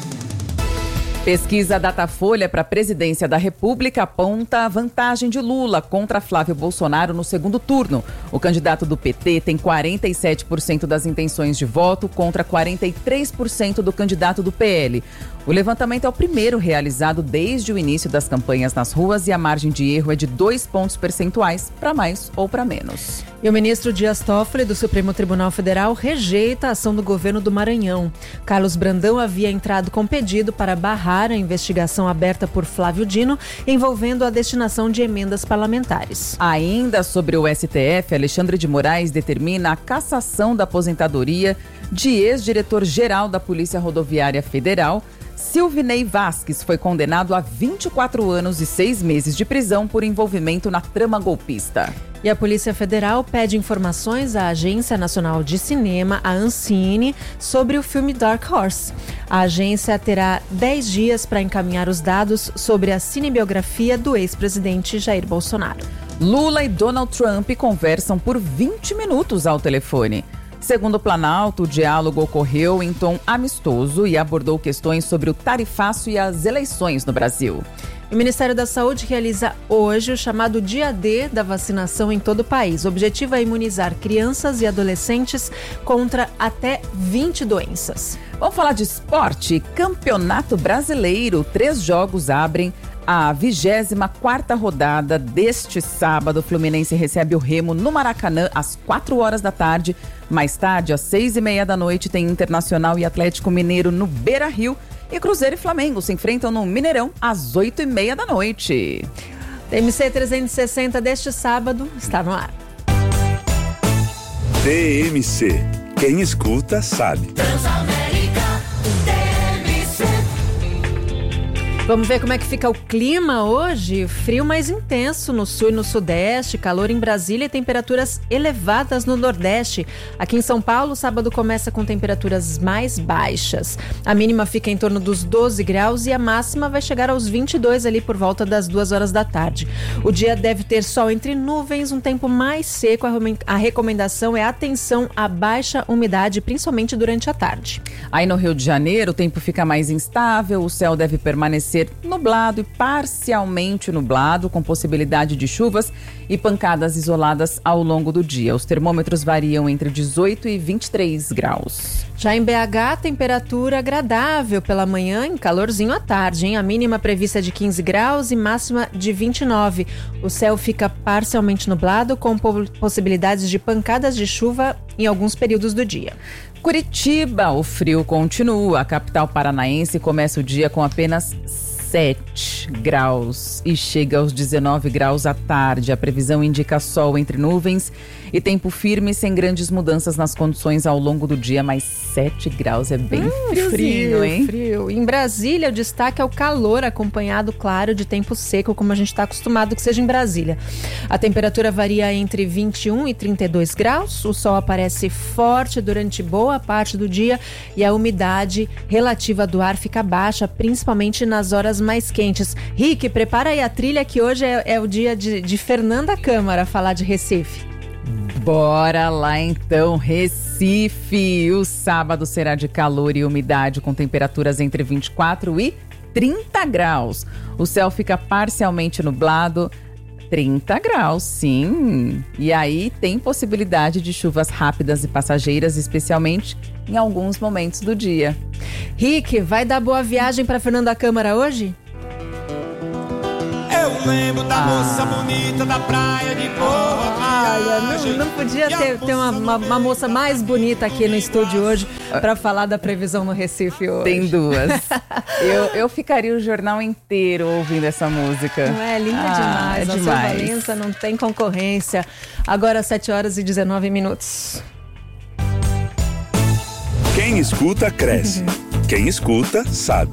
Speaker 8: Pesquisa Datafolha para a presidência da República aponta a vantagem de Lula contra Flávio Bolsonaro no segundo turno. O candidato do P T tem quarenta e sete por cento das intenções de voto contra quarenta e três por cento do candidato do P L. O levantamento é o primeiro realizado desde o início das campanhas nas ruas e a margem de erro é de dois pontos percentuais, para mais ou para menos.
Speaker 7: E o ministro Dias Toffoli, do Supremo Tribunal Federal, rejeita a ação do governo do Maranhão. Carlos Brandão havia entrado com pedido para barrar a investigação aberta por Flávio Dino, envolvendo a destinação de emendas parlamentares.
Speaker 8: Ainda sobre o S T F, Alexandre de Moraes determina a cassação da aposentadoria de ex-diretor-geral da Polícia Rodoviária Federal. Silvinei Vasques foi condenado a vinte e quatro anos e seis meses de prisão por envolvimento na trama golpista.
Speaker 7: E a Polícia Federal pede informações à Agência Nacional de Cinema, a Ancine, sobre o filme Dark Horse. A agência terá dez dias para encaminhar os dados sobre a cinebiografia do ex-presidente Jair Bolsonaro.
Speaker 8: Lula e Donald Trump conversam por vinte minutos ao telefone. Segundo o Planalto, o diálogo ocorreu em tom amistoso e abordou questões sobre o tarifaço e as eleições no Brasil.
Speaker 7: O Ministério da Saúde realiza hoje o chamado Dia D da vacinação em todo o país. O objetivo é imunizar crianças e adolescentes contra até vinte doenças.
Speaker 8: Vamos falar de esporte. Campeonato Brasileiro. Três jogos abrem a vigésima quarta rodada deste sábado. O Fluminense recebe o Remo no Maracanã às quatro horas da tarde. Mais tarde, às seis e meia da noite, tem Internacional e Atlético Mineiro no Beira-Rio. E Cruzeiro e Flamengo se enfrentam no Mineirão às oito e meia da noite.
Speaker 7: T M C trezentos e sessenta deste sábado está no ar.
Speaker 4: T M C. Quem escuta sabe.
Speaker 7: Transamérica, T M C. Vamos ver como é que fica o clima hoje. Frio mais intenso no sul e no sudeste, calor em Brasília e temperaturas elevadas no nordeste. Aqui em São Paulo, o sábado começa com temperaturas mais baixas. A mínima fica em torno dos doze graus e a máxima vai chegar aos vinte e dois ali por volta das duas horas da tarde. O dia deve ter sol entre nuvens, um tempo mais seco. A recomendação é atenção à baixa umidade, principalmente durante a tarde.
Speaker 8: Aí no Rio de Janeiro, o tempo fica mais instável, o céu deve permanecer nublado e parcialmente nublado, com possibilidade de chuvas e pancadas isoladas ao longo do dia. Os termômetros variam entre dezoito e vinte e três graus.
Speaker 7: Já em B H, temperatura agradável pela manhã e calorzinho à tarde, hein? A mínima prevista é de quinze graus e máxima de vinte e nove. O céu fica parcialmente nublado, com possibilidades de pancadas de chuva em alguns períodos do dia.
Speaker 8: Curitiba, o frio continua. A capital paranaense começa o dia com apenas sete graus e chega aos dezenove graus à tarde. A previsão indica sol entre nuvens e tempo firme, sem grandes mudanças nas condições ao longo do dia, mas sete graus, é bem
Speaker 7: hum,
Speaker 8: friozinho,
Speaker 7: frio,
Speaker 8: hein?
Speaker 7: Frio. Em Brasília, o destaque é o calor, acompanhado, claro, de tempo seco, como a gente está acostumado que seja em Brasília. A temperatura varia entre vinte e um e trinta e dois graus, o sol aparece forte durante boa parte do dia e a umidade relativa do ar fica baixa, principalmente nas horas mais quentes. Rick, prepara aí a trilha que hoje é, é o dia de, de Fernanda Câmara falar de Recife.
Speaker 8: Bora lá então, Recife. O sábado será de calor e umidade com temperaturas entre vinte e quatro e trinta graus. O céu fica parcialmente nublado, trinta graus, sim. E aí tem possibilidade de chuvas rápidas e passageiras, especialmente em alguns momentos do dia.
Speaker 7: Rick, vai dar boa viagem para Fernanda Câmara hoje?
Speaker 9: Eu lembro da ah. moça bonita da praia de boa.
Speaker 7: Olha, não, não podia ter, ter uma, uma, uma moça mais bonita aqui no estúdio hoje para falar da previsão no Recife hoje.
Speaker 8: Tem duas. eu, eu ficaria o jornal inteiro ouvindo essa música.
Speaker 7: Não é? Linda ah, demais.
Speaker 8: É
Speaker 7: a
Speaker 8: demais.
Speaker 7: Sua Valença não tem concorrência. Agora sete horas e dezenove minutos.
Speaker 4: Quem escuta, cresce. Quem escuta, sabe.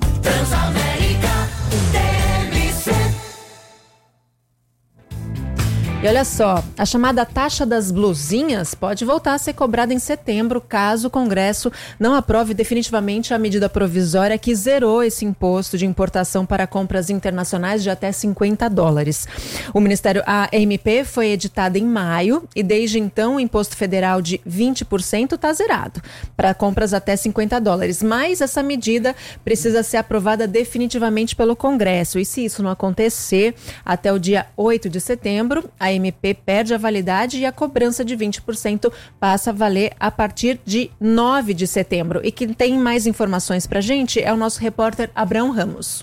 Speaker 7: E olha só, a chamada taxa das blusinhas pode voltar a ser cobrada em setembro, caso o Congresso não aprove definitivamente a medida provisória que zerou esse imposto de importação para compras internacionais de até cinquenta dólares. O Ministério, a M P foi editada em maio e desde então o imposto federal de vinte por cento está zerado para compras até cinquenta dólares. Mas essa medida precisa ser aprovada definitivamente pelo Congresso e se isso não acontecer, até o dia oito de setembro, a A M P perde a validade e a cobrança de vinte por cento passa a valer a partir de nove de setembro. E quem tem mais informações pra gente é o nosso repórter Abraão Ramos.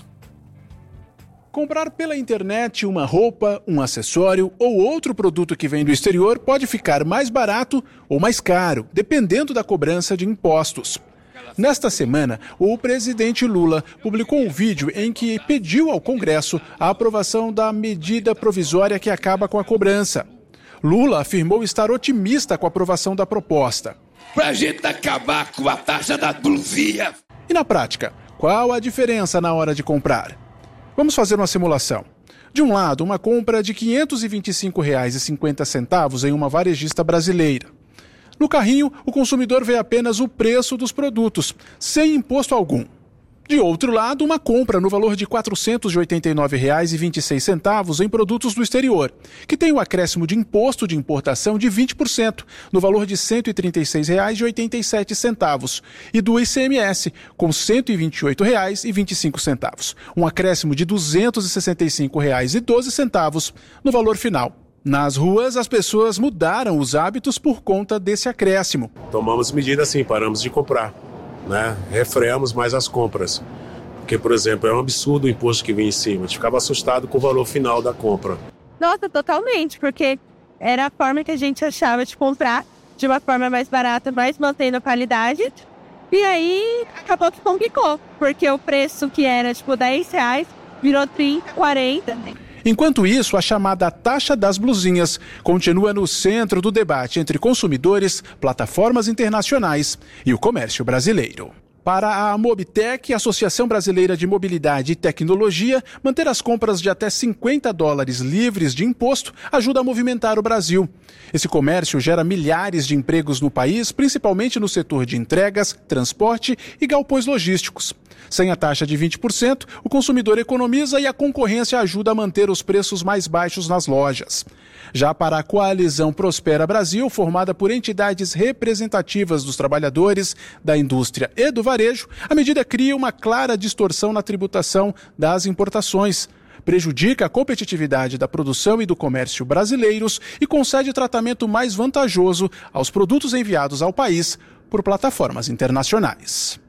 Speaker 10: Comprar pela internet uma roupa, um acessório ou outro produto que vem do exterior pode ficar mais barato ou mais caro, dependendo da cobrança de impostos. Nesta semana, o presidente Lula publicou um vídeo em que pediu ao Congresso a aprovação da medida provisória que acaba com a cobrança. Lula afirmou estar otimista com a aprovação da proposta.
Speaker 9: Pra gente acabar com a taxa da blusinha.
Speaker 10: E na prática, qual a diferença na hora de comprar? Vamos fazer uma simulação. De um lado, uma compra de quinhentos e vinte e cinco reais e cinquenta centavos em uma varejista brasileira. No carrinho, o consumidor vê apenas o preço dos produtos, sem imposto algum. De outro lado, uma compra no valor de quatrocentos e oitenta e nove reais e vinte e seis centavos em produtos do exterior, que tem o acréscimo de imposto de importação de vinte por cento, no valor de cento e trinta e seis reais e oitenta e sete centavos, e do I C M S, com cento e vinte e oito reais e vinte e cinco centavos, um acréscimo de duzentos e sessenta e cinco reais e doze centavos no valor final. Nas ruas, as pessoas mudaram os hábitos por conta desse acréscimo.
Speaker 11: Tomamos medidas sim, paramos de comprar, né? Refreamos mais as compras. Porque, por exemplo, é um absurdo o imposto que vinha em cima. A gente ficava assustado com o valor final da compra.
Speaker 12: Nossa, totalmente, porque era a forma que a gente achava de comprar de uma forma mais barata, mas mantendo a qualidade. E aí, acabou que complicou, porque o preço que era, tipo, dez reais virou trinta, quarenta.
Speaker 10: Enquanto isso, a chamada taxa das blusinhas continua no centro do debate entre consumidores, plataformas internacionais e o comércio brasileiro. Para a Mobitec, Associação Brasileira de Mobilidade e Tecnologia, manter as compras de até cinquenta dólares livres de imposto ajuda a movimentar o Brasil. Esse comércio gera milhares de empregos no país, principalmente no setor de entregas, transporte e galpões logísticos. Sem a taxa de vinte por cento, o consumidor economiza e a concorrência ajuda a manter os preços mais baixos nas lojas. Já para a Coalizão Prospera Brasil, formada por entidades representativas dos trabalhadores, da indústria e do varejo, a medida cria uma clara distorção na tributação das importações, prejudica a competitividade da produção e do comércio brasileiros e concede tratamento mais vantajoso aos produtos enviados ao país por plataformas internacionais.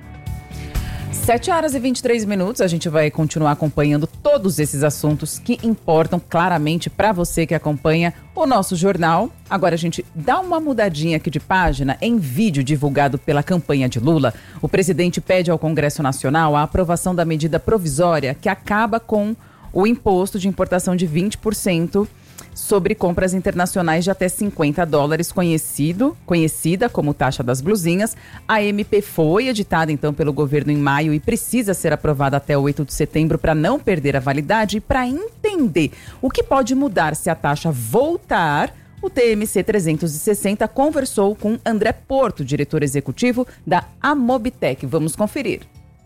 Speaker 8: sete horas e vinte e três minutos, a gente vai continuar acompanhando todos esses assuntos que importam claramente para você que acompanha o nosso jornal. Agora a gente dá uma mudadinha aqui de página. Em vídeo divulgado pela campanha de Lula, o presidente pede ao Congresso Nacional a aprovação da medida provisória que acaba com o imposto de importação de vinte por cento sobre compras internacionais de até cinquenta dólares, conhecido, conhecida como taxa das blusinhas. A M P foi editada, então, pelo governo em maio e precisa ser aprovada até o oito de setembro para não perder a validade. E para entender o que pode mudar se a taxa voltar, o T M C trezentos e sessenta conversou com André Porto, diretor executivo da Amobitec. Vamos conferir.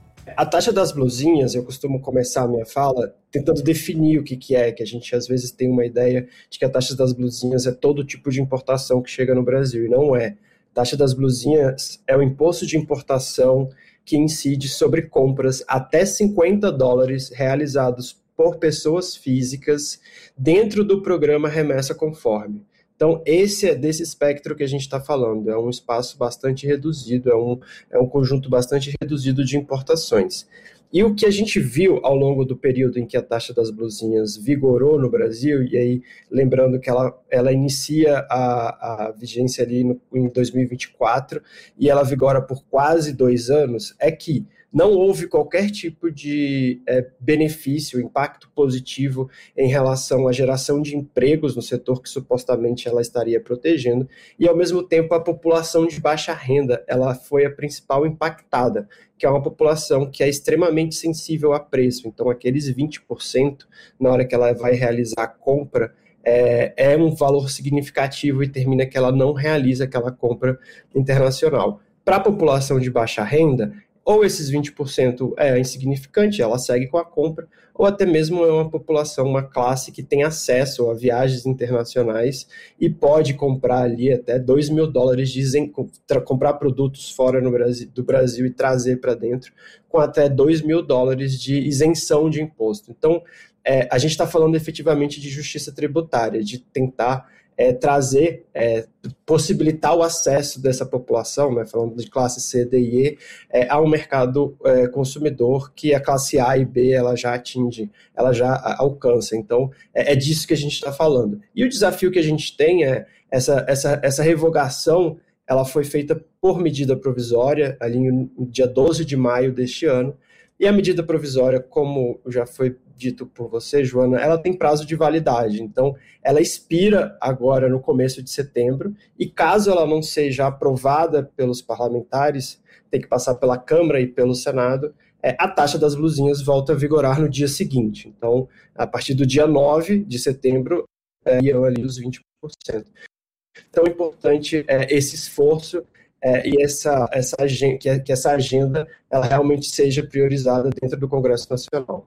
Speaker 13: A taxa das blusinhas, eu costumo começar a minha fala tentando definir o que, que é, que a gente às vezes tem uma ideia de que a taxa das blusinhas é todo tipo de importação que chega no Brasil, e não é. A taxa das blusinhas é o imposto de importação que incide sobre compras até cinquenta dólares realizados por pessoas físicas dentro do programa Remessa Conforme. Então, esse é desse espectro que a gente está falando, é um espaço bastante reduzido, é um, é um conjunto bastante reduzido de importações. E o que a gente viu ao longo do período em que a taxa das blusinhas vigorou no Brasil, e aí lembrando que ela, ela inicia a, a vigência ali no, em dois mil e vinte e quatro e ela vigora por quase dois anos, é que não houve qualquer tipo de é, benefício, impacto positivo em relação à geração de empregos no setor que supostamente ela estaria protegendo, e ao mesmo tempo a população de baixa renda, ela foi a principal impactada, que é uma população que é extremamente sensível a preço. Então aqueles vinte por cento, na hora que ela vai realizar a compra, é, é um valor significativo e termina que ela não realiza aquela compra internacional. Para a população de baixa renda, ou esses vinte por cento é insignificante, ela segue com a compra, ou até mesmo é uma população, uma classe que tem acesso a viagens internacionais e pode comprar ali até dois mil dólares, de comprar produtos fora no Brasil, do Brasil e trazer para dentro, com até dois mil dólares de isenção de imposto. Então, é, a gente está falando efetivamente de justiça tributária, de tentar É, trazer, é, possibilitar o acesso dessa população, né, falando de classe C, D e E, é, ao mercado é, consumidor que a classe A e B ela já atinge, ela já alcança. Então, é, é disso que a gente está falando. E o desafio que a gente tem é essa, essa, essa revogação, ela foi feita por medida provisória, ali no dia doze de maio deste ano, e a medida provisória, como já foi dito por você, Joana, ela tem prazo de validade, então ela expira agora no começo de setembro, e caso ela não seja aprovada pelos parlamentares, tem que passar pela Câmara e pelo Senado, é, a taxa das blusinhas volta a vigorar no dia seguinte. Então, a partir do dia nove de setembro, é, iam ali os vinte por cento. Então, é importante é, esse esforço é, e essa, essa, que, que essa agenda ela realmente seja priorizada dentro do Congresso Nacional.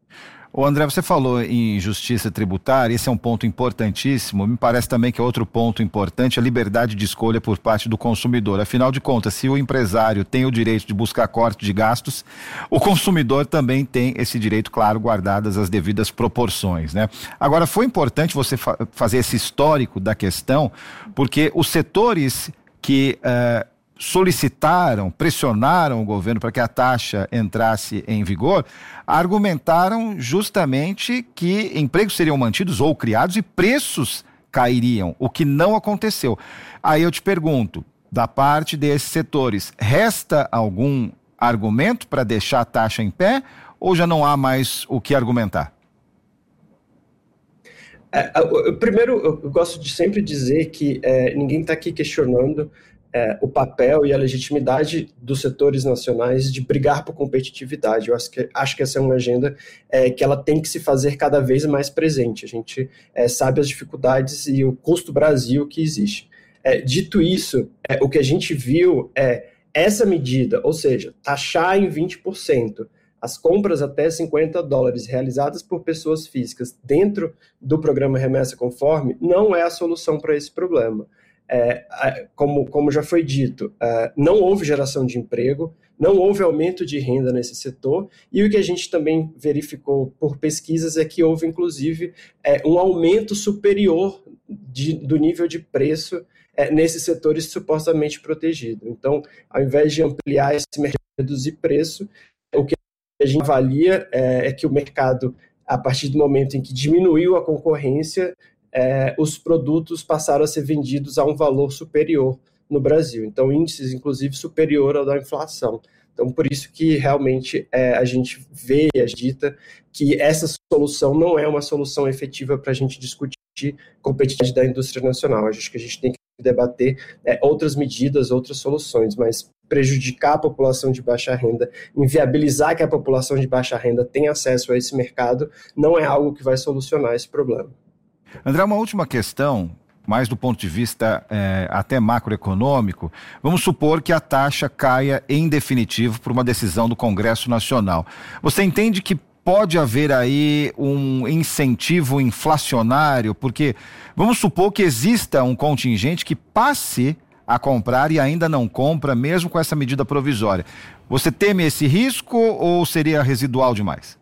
Speaker 14: Ô André, você falou em justiça tributária, esse é um ponto importantíssimo. Me parece também que é outro ponto importante, a liberdade de escolha por parte do consumidor. Afinal de contas, se o empresário tem o direito de buscar corte de gastos, o consumidor também tem esse direito, claro, guardadas as devidas proporções, né? Agora, foi importante você fa- fazer esse histórico da questão, porque os setores que uh, solicitaram, pressionaram o governo para que a taxa entrasse em vigor, argumentaram justamente que empregos seriam mantidos ou criados e preços cairiam, o que não aconteceu. Aí eu te pergunto, da parte desses setores, resta algum argumento para deixar a taxa em pé ou já não há mais o que argumentar?
Speaker 13: É, eu, primeiro, eu gosto de sempre dizer que é, ninguém está aqui questionando É, o papel e a legitimidade dos setores nacionais de brigar por competitividade. Eu acho que, acho que essa é uma agenda é, que ela tem que se fazer cada vez mais presente. A gente é, sabe as dificuldades e o custo Brasil que existe. É, dito isso, é, o que a gente viu é essa medida, ou seja, taxar em vinte por cento as compras até cinquenta dólares realizadas por pessoas físicas dentro do programa Remessa Conforme, não é a solução para esse problema. É, como, como já foi dito, é, não houve geração de emprego, não houve aumento de renda nesse setor, e o que a gente também verificou por pesquisas é que houve, inclusive, é, um aumento superior de, do nível de preço é, nesses setores supostamente protegidos. Então, ao invés de ampliar esse mercado e reduzir preço, o que a gente avalia é, é que o mercado, a partir do momento em que diminuiu a concorrência, É, os produtos passaram a ser vendidos a um valor superior no Brasil. Então, índices, inclusive, superior ao da inflação. Então, por isso que realmente é, a gente vê e agita que essa solução não é uma solução efetiva para a gente discutir competitividade da indústria nacional. Acho que a gente tem que debater é, outras medidas, outras soluções, mas prejudicar a população de baixa renda, inviabilizar que a população de baixa renda tenha acesso a esse mercado, não é algo que vai solucionar esse problema.
Speaker 14: André, uma última questão, mais do ponto de vista é, até macroeconômico. Vamos supor que a taxa caia em definitivo por uma decisão do Congresso Nacional. Você entende que pode haver aí um incentivo inflacionário? Porque vamos supor que exista um contingente que passe a comprar e ainda não compra, mesmo com essa medida provisória. Você teme esse risco ou seria residual demais?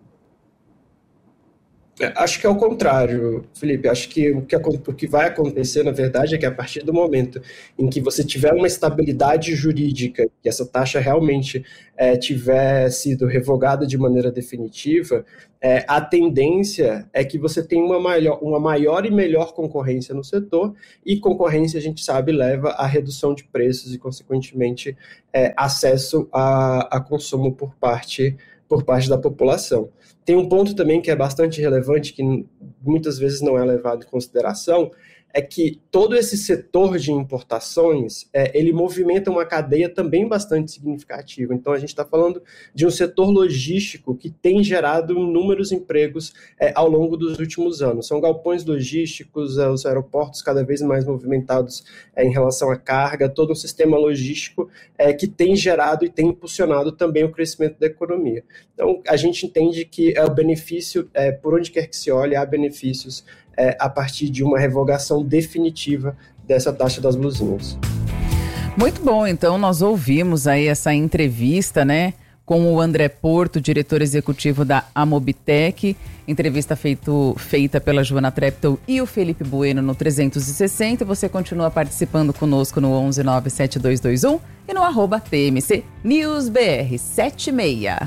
Speaker 13: Acho que é o contrário, Felipe. Acho que o, que o que vai acontecer, na verdade, é que a partir do momento em que você tiver uma estabilidade jurídica, que essa taxa realmente é, tiver sido revogada de maneira definitiva, é, a tendência é que você tenha uma maior, uma maior e melhor concorrência no setor, e concorrência, a gente sabe, leva à redução de preços e, consequentemente, é, acesso a, a consumo por parte, por parte da população. Tem um ponto também que é bastante relevante, que muitas vezes não é levado em consideração, é que todo esse setor de importações, é, ele movimenta uma cadeia também bastante significativa. Então, a gente está falando de um setor logístico que tem gerado inúmeros empregos é, ao longo dos últimos anos. São galpões logísticos, é, os aeroportos cada vez mais movimentados é, em relação à carga, todo um sistema logístico é, que tem gerado e tem impulsionado também o crescimento da economia. Então, a gente entende que é, o benefício, é, por onde quer que se olhe, há benefícios É, a partir de uma revogação definitiva dessa taxa das blusinhas.
Speaker 8: Muito bom, então nós ouvimos aí essa entrevista, né, com o André Porto, diretor executivo da Amobitec, entrevista feito, feita pela Joana Treptow e o Felipe Bueno no trezentos e sessenta. Você continua participando conosco no onze nove sete dois dois um e no arroba T M C News B R setenta e seis.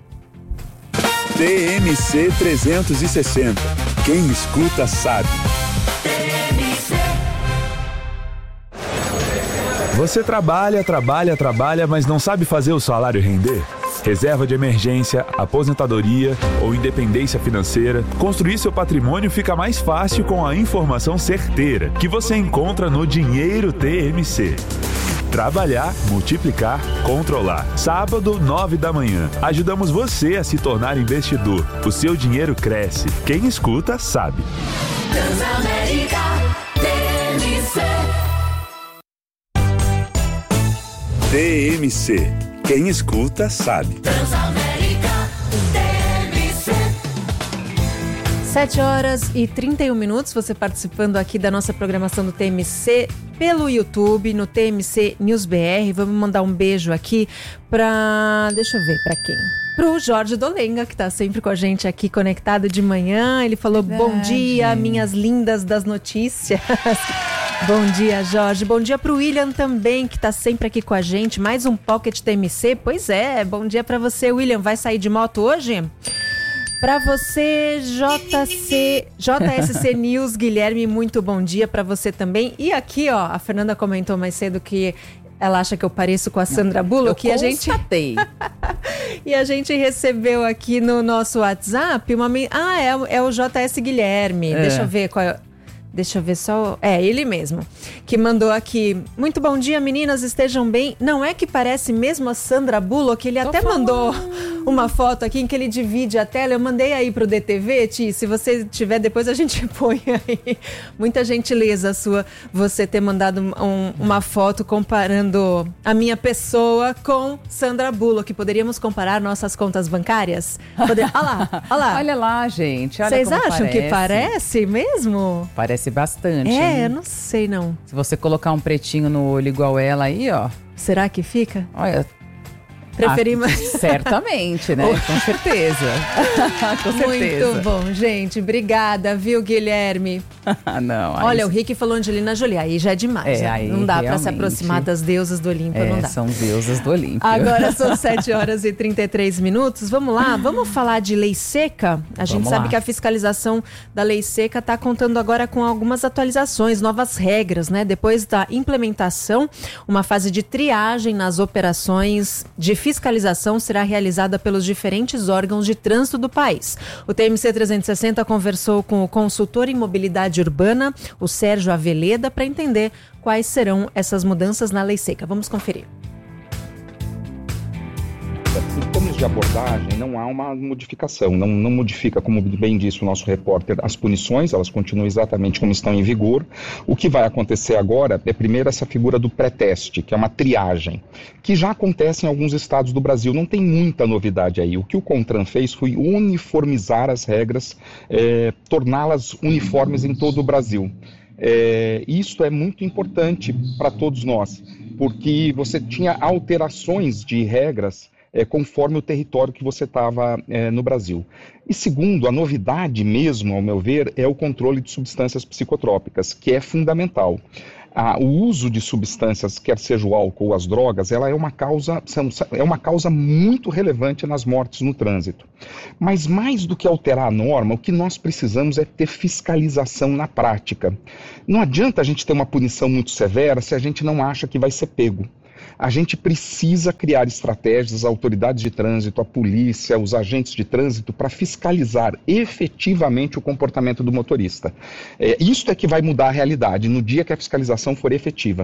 Speaker 4: T M C trezentos e sessenta. Quem escuta sabe.
Speaker 15: Você trabalha, trabalha, trabalha, mas não sabe fazer o salário render? Reserva de emergência, aposentadoria ou independência financeira, construir seu patrimônio fica mais fácil com a informação certeira que você encontra no Dinheiro T M C. Trabalhar, multiplicar, controlar. Sábado, nove da manhã. Ajudamos você a se tornar investidor. O seu dinheiro cresce. Quem escuta, sabe.
Speaker 16: Transamérica T M C.
Speaker 4: T M C. Quem escuta, sabe.
Speaker 16: Transamérica T M C.
Speaker 7: sete horas e trinta e um minutos, você participando aqui da nossa programação do T M C pelo YouTube, no T M C News B R. Vamos mandar um beijo aqui pra... deixa eu ver pra quem? Pro Jorge Dolenga, que tá sempre com a gente aqui conectado de manhã. Ele falou:
Speaker 8: Verdade.
Speaker 7: Bom dia, minhas lindas das notícias. Bom dia, Jorge. Bom dia pro William também, que tá sempre aqui com a gente. Mais um Pocket T M C. Pois é, bom dia pra você, William. Vai sair de moto hoje? Pra você, J C, J S C News, Guilherme, muito bom dia pra você também. E aqui, ó, a Fernanda comentou mais cedo que ela acha que eu pareço com a Sandra Bullock.
Speaker 8: Eu
Speaker 7: e a gente E a gente recebeu aqui no nosso WhatsApp uma... Ah, é, é o J S Guilherme.
Speaker 8: É.
Speaker 7: Deixa eu ver qual é... Deixa eu ver só... É, ele mesmo. Que mandou aqui: muito bom dia, meninas, estejam bem. Não é que parece mesmo a Sandra Bullock? Ele até
Speaker 8: falando.
Speaker 7: mandou uma foto aqui em que ele divide a tela. Eu mandei aí pro D T V, Ti. Se você tiver, depois a gente põe aí. Muita gentileza sua, você ter mandado um, uma foto comparando a minha pessoa com Sandra Bullock. Poderíamos comparar nossas contas bancárias? Poder... Olha lá, olha lá.
Speaker 8: Olha lá, gente. Olha
Speaker 7: Vocês
Speaker 8: como
Speaker 7: acham
Speaker 8: parece.
Speaker 7: que parece mesmo?
Speaker 8: Parece bastante.
Speaker 7: É,
Speaker 8: hein?
Speaker 7: eu não sei não.
Speaker 8: Se você colocar um pretinho no olho igual ela aí, ó.
Speaker 7: Será que fica?
Speaker 8: Olha.
Speaker 7: Preferimos.
Speaker 8: Ah, certamente, né? Com certeza. Com certeza.
Speaker 7: Muito bom, gente. Obrigada, viu, Guilherme?
Speaker 8: Não. aí
Speaker 7: Olha, o
Speaker 8: sim.
Speaker 7: Rick falou Angelina Jolie. Aí já é demais.
Speaker 8: É,
Speaker 7: né?
Speaker 8: aí
Speaker 7: Não dá pra se
Speaker 8: realmente.
Speaker 7: aproximar das deusas do Olimpo,
Speaker 8: É,
Speaker 7: não dá.
Speaker 8: são deusas do Olímpio.
Speaker 7: Agora são sete horas e trinta e três minutos. Vamos lá, vamos falar de lei seca? A gente
Speaker 8: Vamos
Speaker 7: sabe
Speaker 8: lá.
Speaker 7: que a fiscalização da lei seca está contando agora com algumas atualizações, novas regras, né? Depois da implementação, uma fase de triagem nas operações de fiscalização será realizada pelos diferentes órgãos de trânsito do país. O T M C trezentos e sessenta conversou com o consultor em mobilidade urbana, o Sérgio Aveleda, para entender quais serão essas mudanças na lei seca. Vamos conferir.
Speaker 17: Em termos de abordagem, não há uma modificação, não, não modifica, como bem disse o nosso repórter, as punições, elas continuam exatamente como estão em vigor. O que vai acontecer agora é primeiro essa figura do pré-teste, que é uma triagem, que já acontece em alguns estados do Brasil, não tem muita novidade aí. O que o CONTRAN fez foi uniformizar as regras, é, torná-las uniformes em todo o Brasil. É, isso é muito importante para todos nós, porque você tinha alterações de regras É, conforme o território que você estava é, no Brasil. E segundo, a novidade mesmo, ao meu ver, é o controle de substâncias psicotrópicas, que é fundamental. Ah, o uso de substâncias, quer seja o álcool ou as drogas, ela é uma causa, é uma causa muito relevante nas mortes no trânsito. Mas mais do que alterar a norma, o que nós precisamos é ter fiscalização na prática. Não adianta a gente ter uma punição muito severa se a gente não acha que vai ser pego. A gente precisa criar estratégias, as autoridades de trânsito, a polícia, os agentes de trânsito, para fiscalizar efetivamente o comportamento do motorista. É, isso é que vai mudar a realidade no dia que a fiscalização for efetiva.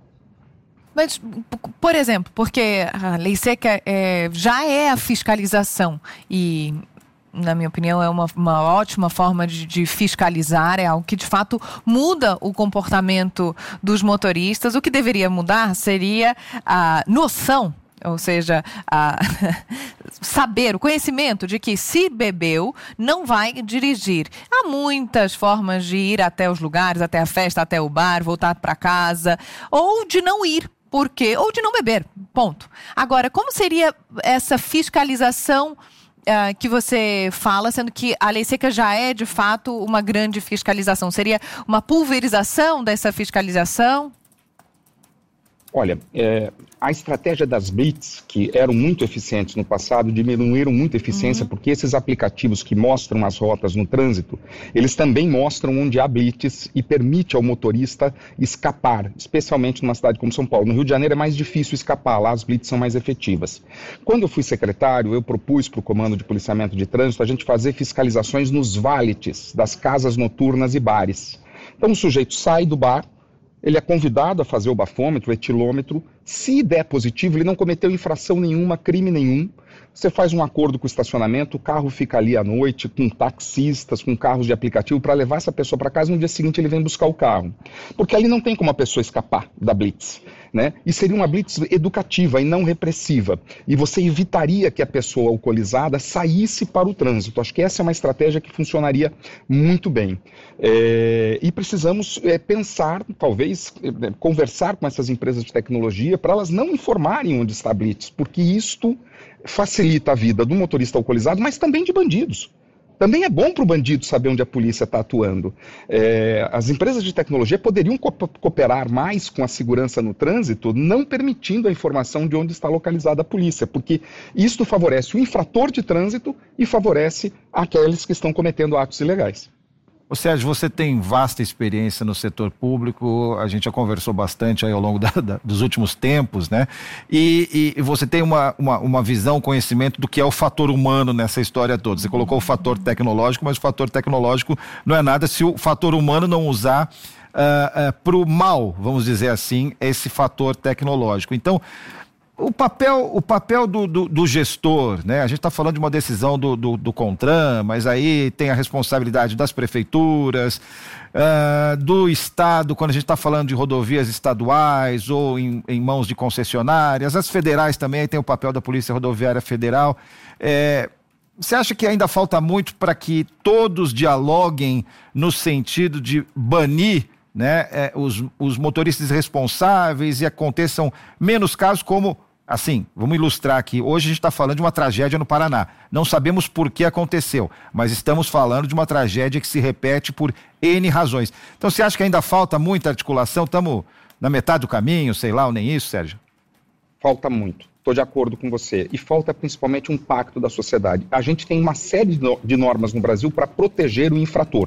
Speaker 18: Mas, por exemplo, porque a lei seca é, já é a fiscalização e, na minha opinião, é uma, uma ótima forma de, de fiscalizar, é algo que de fato muda o comportamento dos motoristas. O que deveria mudar seria a noção, ou seja, a saber, o conhecimento de que se bebeu, não vai dirigir. Há muitas formas de ir até os lugares, até a festa, até o bar, voltar para casa, ou de não ir. Por quê? Ou de não beber, ponto. Agora, como seria essa fiscalização Uh, que você fala, sendo que a lei seca já é, de fato, uma grande fiscalização? Seria uma pulverização dessa fiscalização?
Speaker 17: Olha, é, a estratégia das blitz, que eram muito eficientes no passado, diminuíram muito a eficiência, uhum. porque esses aplicativos que mostram as rotas no trânsito, eles também mostram onde há blitz e permite ao motorista escapar, especialmente numa cidade como São Paulo. No Rio de Janeiro é mais difícil escapar, lá as blitz são mais efetivas. Quando eu fui secretário, eu propus para o Comando de Policiamento de Trânsito a gente fazer fiscalizações nos valetes das casas noturnas e bares. Então o sujeito sai do bar, ele é convidado a fazer o bafômetro, o etilômetro. Se der positivo, ele não cometeu infração nenhuma, crime nenhum. Você faz um acordo com o estacionamento, o carro fica ali à noite com taxistas, com carros de aplicativo para levar essa pessoa para casa. No dia seguinte ele vem buscar o carro. Porque ali não tem como a pessoa escapar da blitz, né? E seria uma blitz educativa e não repressiva. E você evitaria que a pessoa alcoolizada saísse para o trânsito. Acho que essa é uma estratégia que funcionaria muito bem. É, e precisamos é, pensar, talvez, é, conversar com essas empresas de tecnologia para elas não informarem onde está a blitz, porque isto facilita a vida do motorista alcoolizado, mas também de bandidos. Também é bom para o bandido saber onde a polícia está atuando. É, as empresas de tecnologia poderiam co- cooperar mais com a segurança no trânsito, não permitindo a informação de onde está localizada a polícia, porque isto favorece o infrator de trânsito e favorece aqueles que estão cometendo atos ilegais.
Speaker 14: Ô Sérgio, você tem vasta experiência no setor público, a gente já conversou bastante aí ao longo da, da, dos últimos tempos, né? E, e você tem uma, uma, uma visão, conhecimento do que é o fator humano nessa história toda. Você colocou o fator tecnológico, mas o fator tecnológico não é nada se o fator humano não usar uh, uh, para o mal, vamos dizer assim, esse fator tecnológico. Então, O papel, o papel do, do, do gestor, né? A gente está falando de uma decisão do, do, do CONTRAN, mas aí tem a responsabilidade das prefeituras, uh, do Estado, quando a gente está falando de rodovias estaduais ou em, em mãos de concessionárias, as federais também, aí tem o papel da Polícia Rodoviária Federal. É, você acha que ainda falta muito para que todos dialoguem no sentido de banir, né, é, os, os motoristas responsáveis e aconteçam menos casos como... Assim, vamos ilustrar aqui. Hoje a gente está falando de uma tragédia no Paraná. Não sabemos por que aconteceu, mas estamos falando de uma tragédia que se repete por N razões. Então, você acha que ainda falta muita articulação? Estamos na metade do caminho, sei lá, ou nem isso, Sérgio?
Speaker 17: Falta muito. Estou de acordo com você. E falta principalmente um pacto da sociedade. A gente tem uma série de normas no Brasil para proteger o infrator.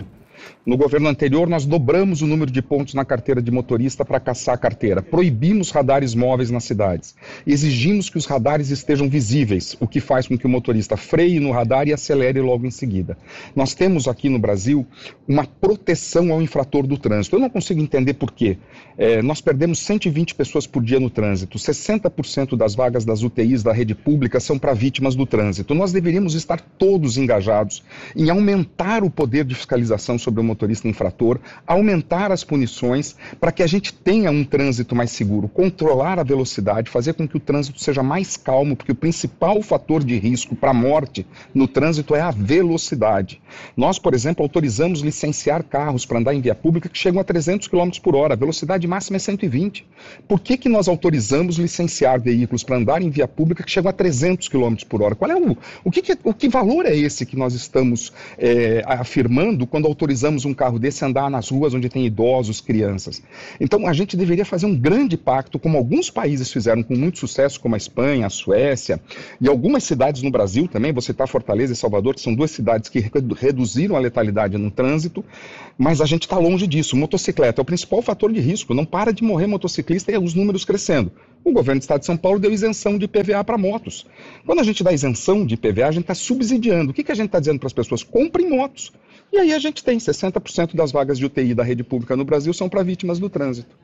Speaker 17: No governo anterior, nós dobramos o número de pontos na carteira de motorista para caçar a carteira. Proibimos radares móveis nas cidades. Exigimos que os radares estejam visíveis, o que faz com que o motorista freie no radar e acelere logo em seguida. Nós temos aqui no Brasil uma proteção ao infrator do trânsito. Eu não consigo entender por quê. É, nós perdemos cento e vinte pessoas por dia no trânsito. sessenta por cento das vagas das U T Is da rede pública são para vítimas do trânsito. Nós deveríamos estar todos engajados em aumentar o poder de fiscalização sobre o motorista infrator, aumentar as punições para que a gente tenha um trânsito mais seguro, controlar a velocidade, fazer com que o trânsito seja mais calmo, porque o principal fator de risco para a morte no trânsito é a velocidade. Nós, por exemplo, autorizamos licenciar carros para andar em via pública que chegam a trezentos quilômetros por hora, a velocidade máxima é cento e vinte. Por que que nós autorizamos licenciar veículos para andar em via pública que chegam a trezentos quilômetros por hora? Qual é o, o, que, que, o que valor é esse que nós estamos é, afirmando quando autorizamos um carro desse a andar nas ruas onde tem idosos, crianças? Então, a gente deveria fazer um grande pacto, como alguns países fizeram com muito sucesso, como a Espanha, a Suécia, e algumas cidades no Brasil também, vou citar Fortaleza e Salvador, que são duas cidades que reduziram a letalidade no trânsito, mas a gente está longe disso. Motocicleta é o principal fator de risco, não para de morrer motociclista e os números crescendo. O governo do estado de São Paulo deu isenção de I P V A para motos. Quando a gente dá isenção de I P V A, a gente está subsidiando. O que, que a gente está dizendo para as pessoas? Comprem motos. E aí a gente tem sessenta por cento das vagas de U T I da rede pública no Brasil são para vítimas do trânsito.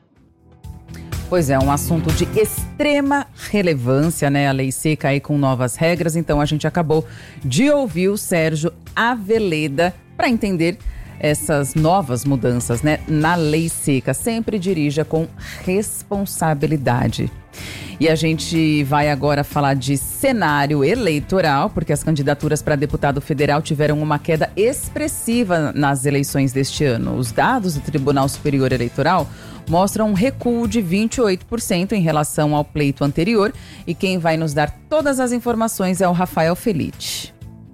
Speaker 8: Pois é, um assunto de extrema relevância, né? A lei seca aí com novas regras. Então a gente acabou de ouvir o Sérgio Aveleda para entender essas novas mudanças, né, na lei seca. Sempre dirija com responsabilidade. E a gente vai agora falar de cenário eleitoral, porque as candidaturas para deputado federal tiveram uma queda expressiva nas eleições deste ano. Os dados do Tribunal Superior Eleitoral mostram um recuo de vinte e oito por cento em relação ao pleito anterior. E quem vai nos dar todas as informações é o Rafael Felite.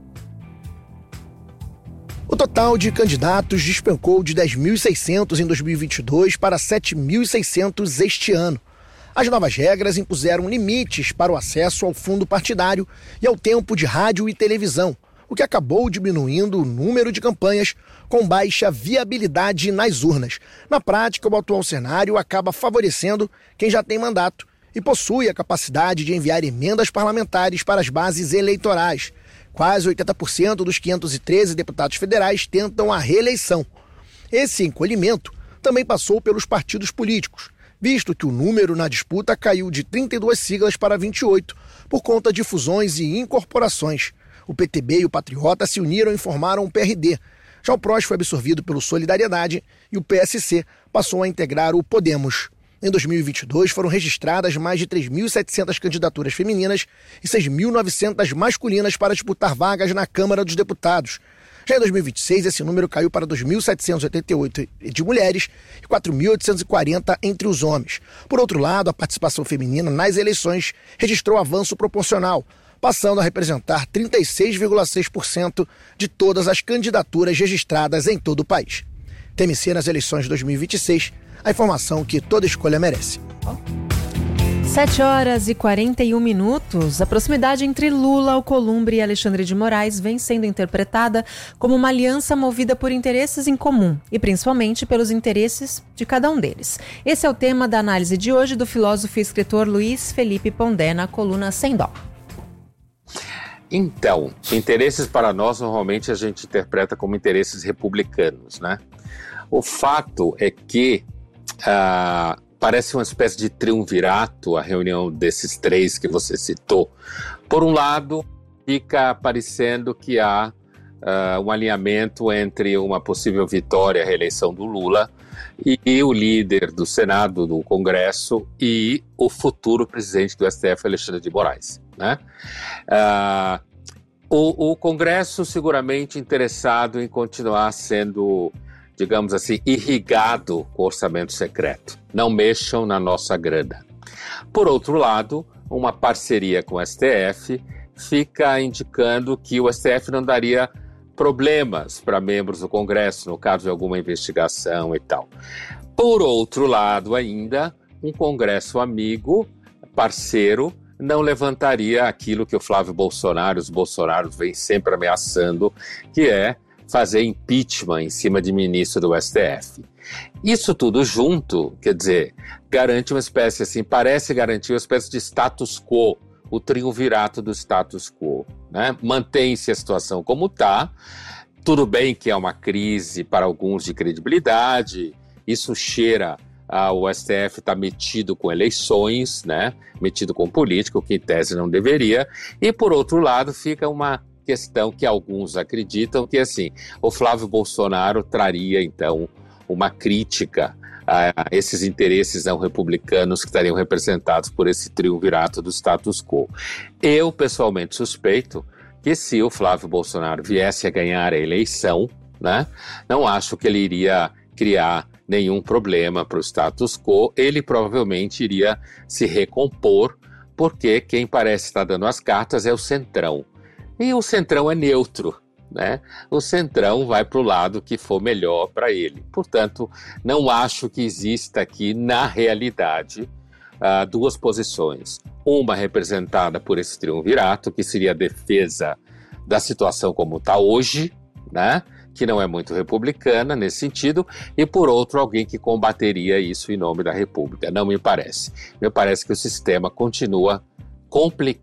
Speaker 19: O total de candidatos despencou de dez mil e seiscentos em dois mil e vinte e dois para sete mil e seiscentos este ano. As novas regras impuseram limites para o acesso ao fundo partidário e ao tempo de rádio e televisão, o que acabou diminuindo o número de campanhas com baixa viabilidade nas urnas. Na prática, o atual cenário acaba favorecendo quem já tem mandato e possui a capacidade de enviar emendas parlamentares para as bases eleitorais. Quase oitenta por cento dos quinhentos e treze deputados federais tentam a reeleição. Esse encolhimento também passou pelos partidos políticos, visto que o número na disputa caiu de trinta e duas siglas para vinte e oito, por conta de fusões e incorporações. O P T B e o Patriota se uniram e formaram o P R D. Já o P R O S foi absorvido pelo Solidariedade e o P S C passou a integrar o Podemos. Em dois mil e vinte e dois foram registradas mais de três mil e setecentas candidaturas femininas e seis mil e novecentas masculinas para disputar vagas na Câmara dos Deputados. Já em dois mil e vinte e seis, esse número caiu para dois mil setecentos e oitenta e oito de mulheres e quatro mil oitocentos e quarenta entre os homens. Por outro lado, a participação feminina nas eleições registrou avanço proporcional, passando a representar trinta e seis vírgula seis por cento de todas as candidaturas registradas em todo o país. T M C nas eleições de dois mil e vinte e seis, a informação que toda escolha merece.
Speaker 7: sete horas e quarenta e um minutos. A proximidade entre Lula, Alcolumbre e Alexandre de Moraes vem sendo interpretada como uma aliança movida por interesses em comum e principalmente pelos interesses de cada um deles. Esse é o tema da análise de hoje do filósofo e escritor Luiz Felipe Pondé na coluna Sem Dó.
Speaker 20: Então, interesses para nós normalmente a gente interpreta como interesses republicanos, né? O fato é que uh, parece uma espécie de triunvirato a reunião desses três que você citou. Por um lado, fica parecendo que há uh, um alinhamento entre uma possível vitória à reeleição do Lula e, e o líder do Senado, do Congresso e o futuro presidente do S T F, Alexandre de Moraes, né? Uh, o, o Congresso seguramente interessado em continuar sendo, digamos assim, irrigado com orçamento secreto. Não mexam na nossa grana. Por outro lado, uma parceria com o S T F fica indicando que o S T F não daria problemas para membros do Congresso, no caso de alguma investigação e tal. Por outro lado ainda, um Congresso amigo, parceiro, não levantaria aquilo que o Flávio Bolsonaro, os bolsonaros vêm sempre ameaçando, que é fazer impeachment em cima de ministro do S T F. Isso tudo junto, quer dizer, garante uma espécie assim, parece garantir uma espécie de status quo, o triunvirato do status quo, né? Mantém-se a situação como está, tudo bem que é uma crise para alguns de credibilidade, isso cheira ah, o S T F está metido com eleições, né? Metido com política, o que em tese não deveria, e por outro lado fica uma questão que alguns acreditam que assim, o Flávio Bolsonaro traria então uma crítica a esses interesses não republicanos que estariam representados por esse triunvirato do status quo. Eu, pessoalmente, suspeito que se o Flávio Bolsonaro viesse a ganhar a eleição, né, não acho que ele iria criar nenhum problema para o status quo, ele provavelmente iria se recompor, porque quem parece estar dando as cartas é o Centrão. E o Centrão é neutro. Né? O Centrão vai para o lado que for melhor para ele. Portanto, não acho que exista aqui, na realidade, uh, duas posições. Uma representada por esse triunvirato, que seria a defesa da situação como está hoje, né? Que não é muito republicana nesse sentido, e por outro, alguém que combateria isso em nome da República. Não me parece. Me parece que o sistema continua complicado.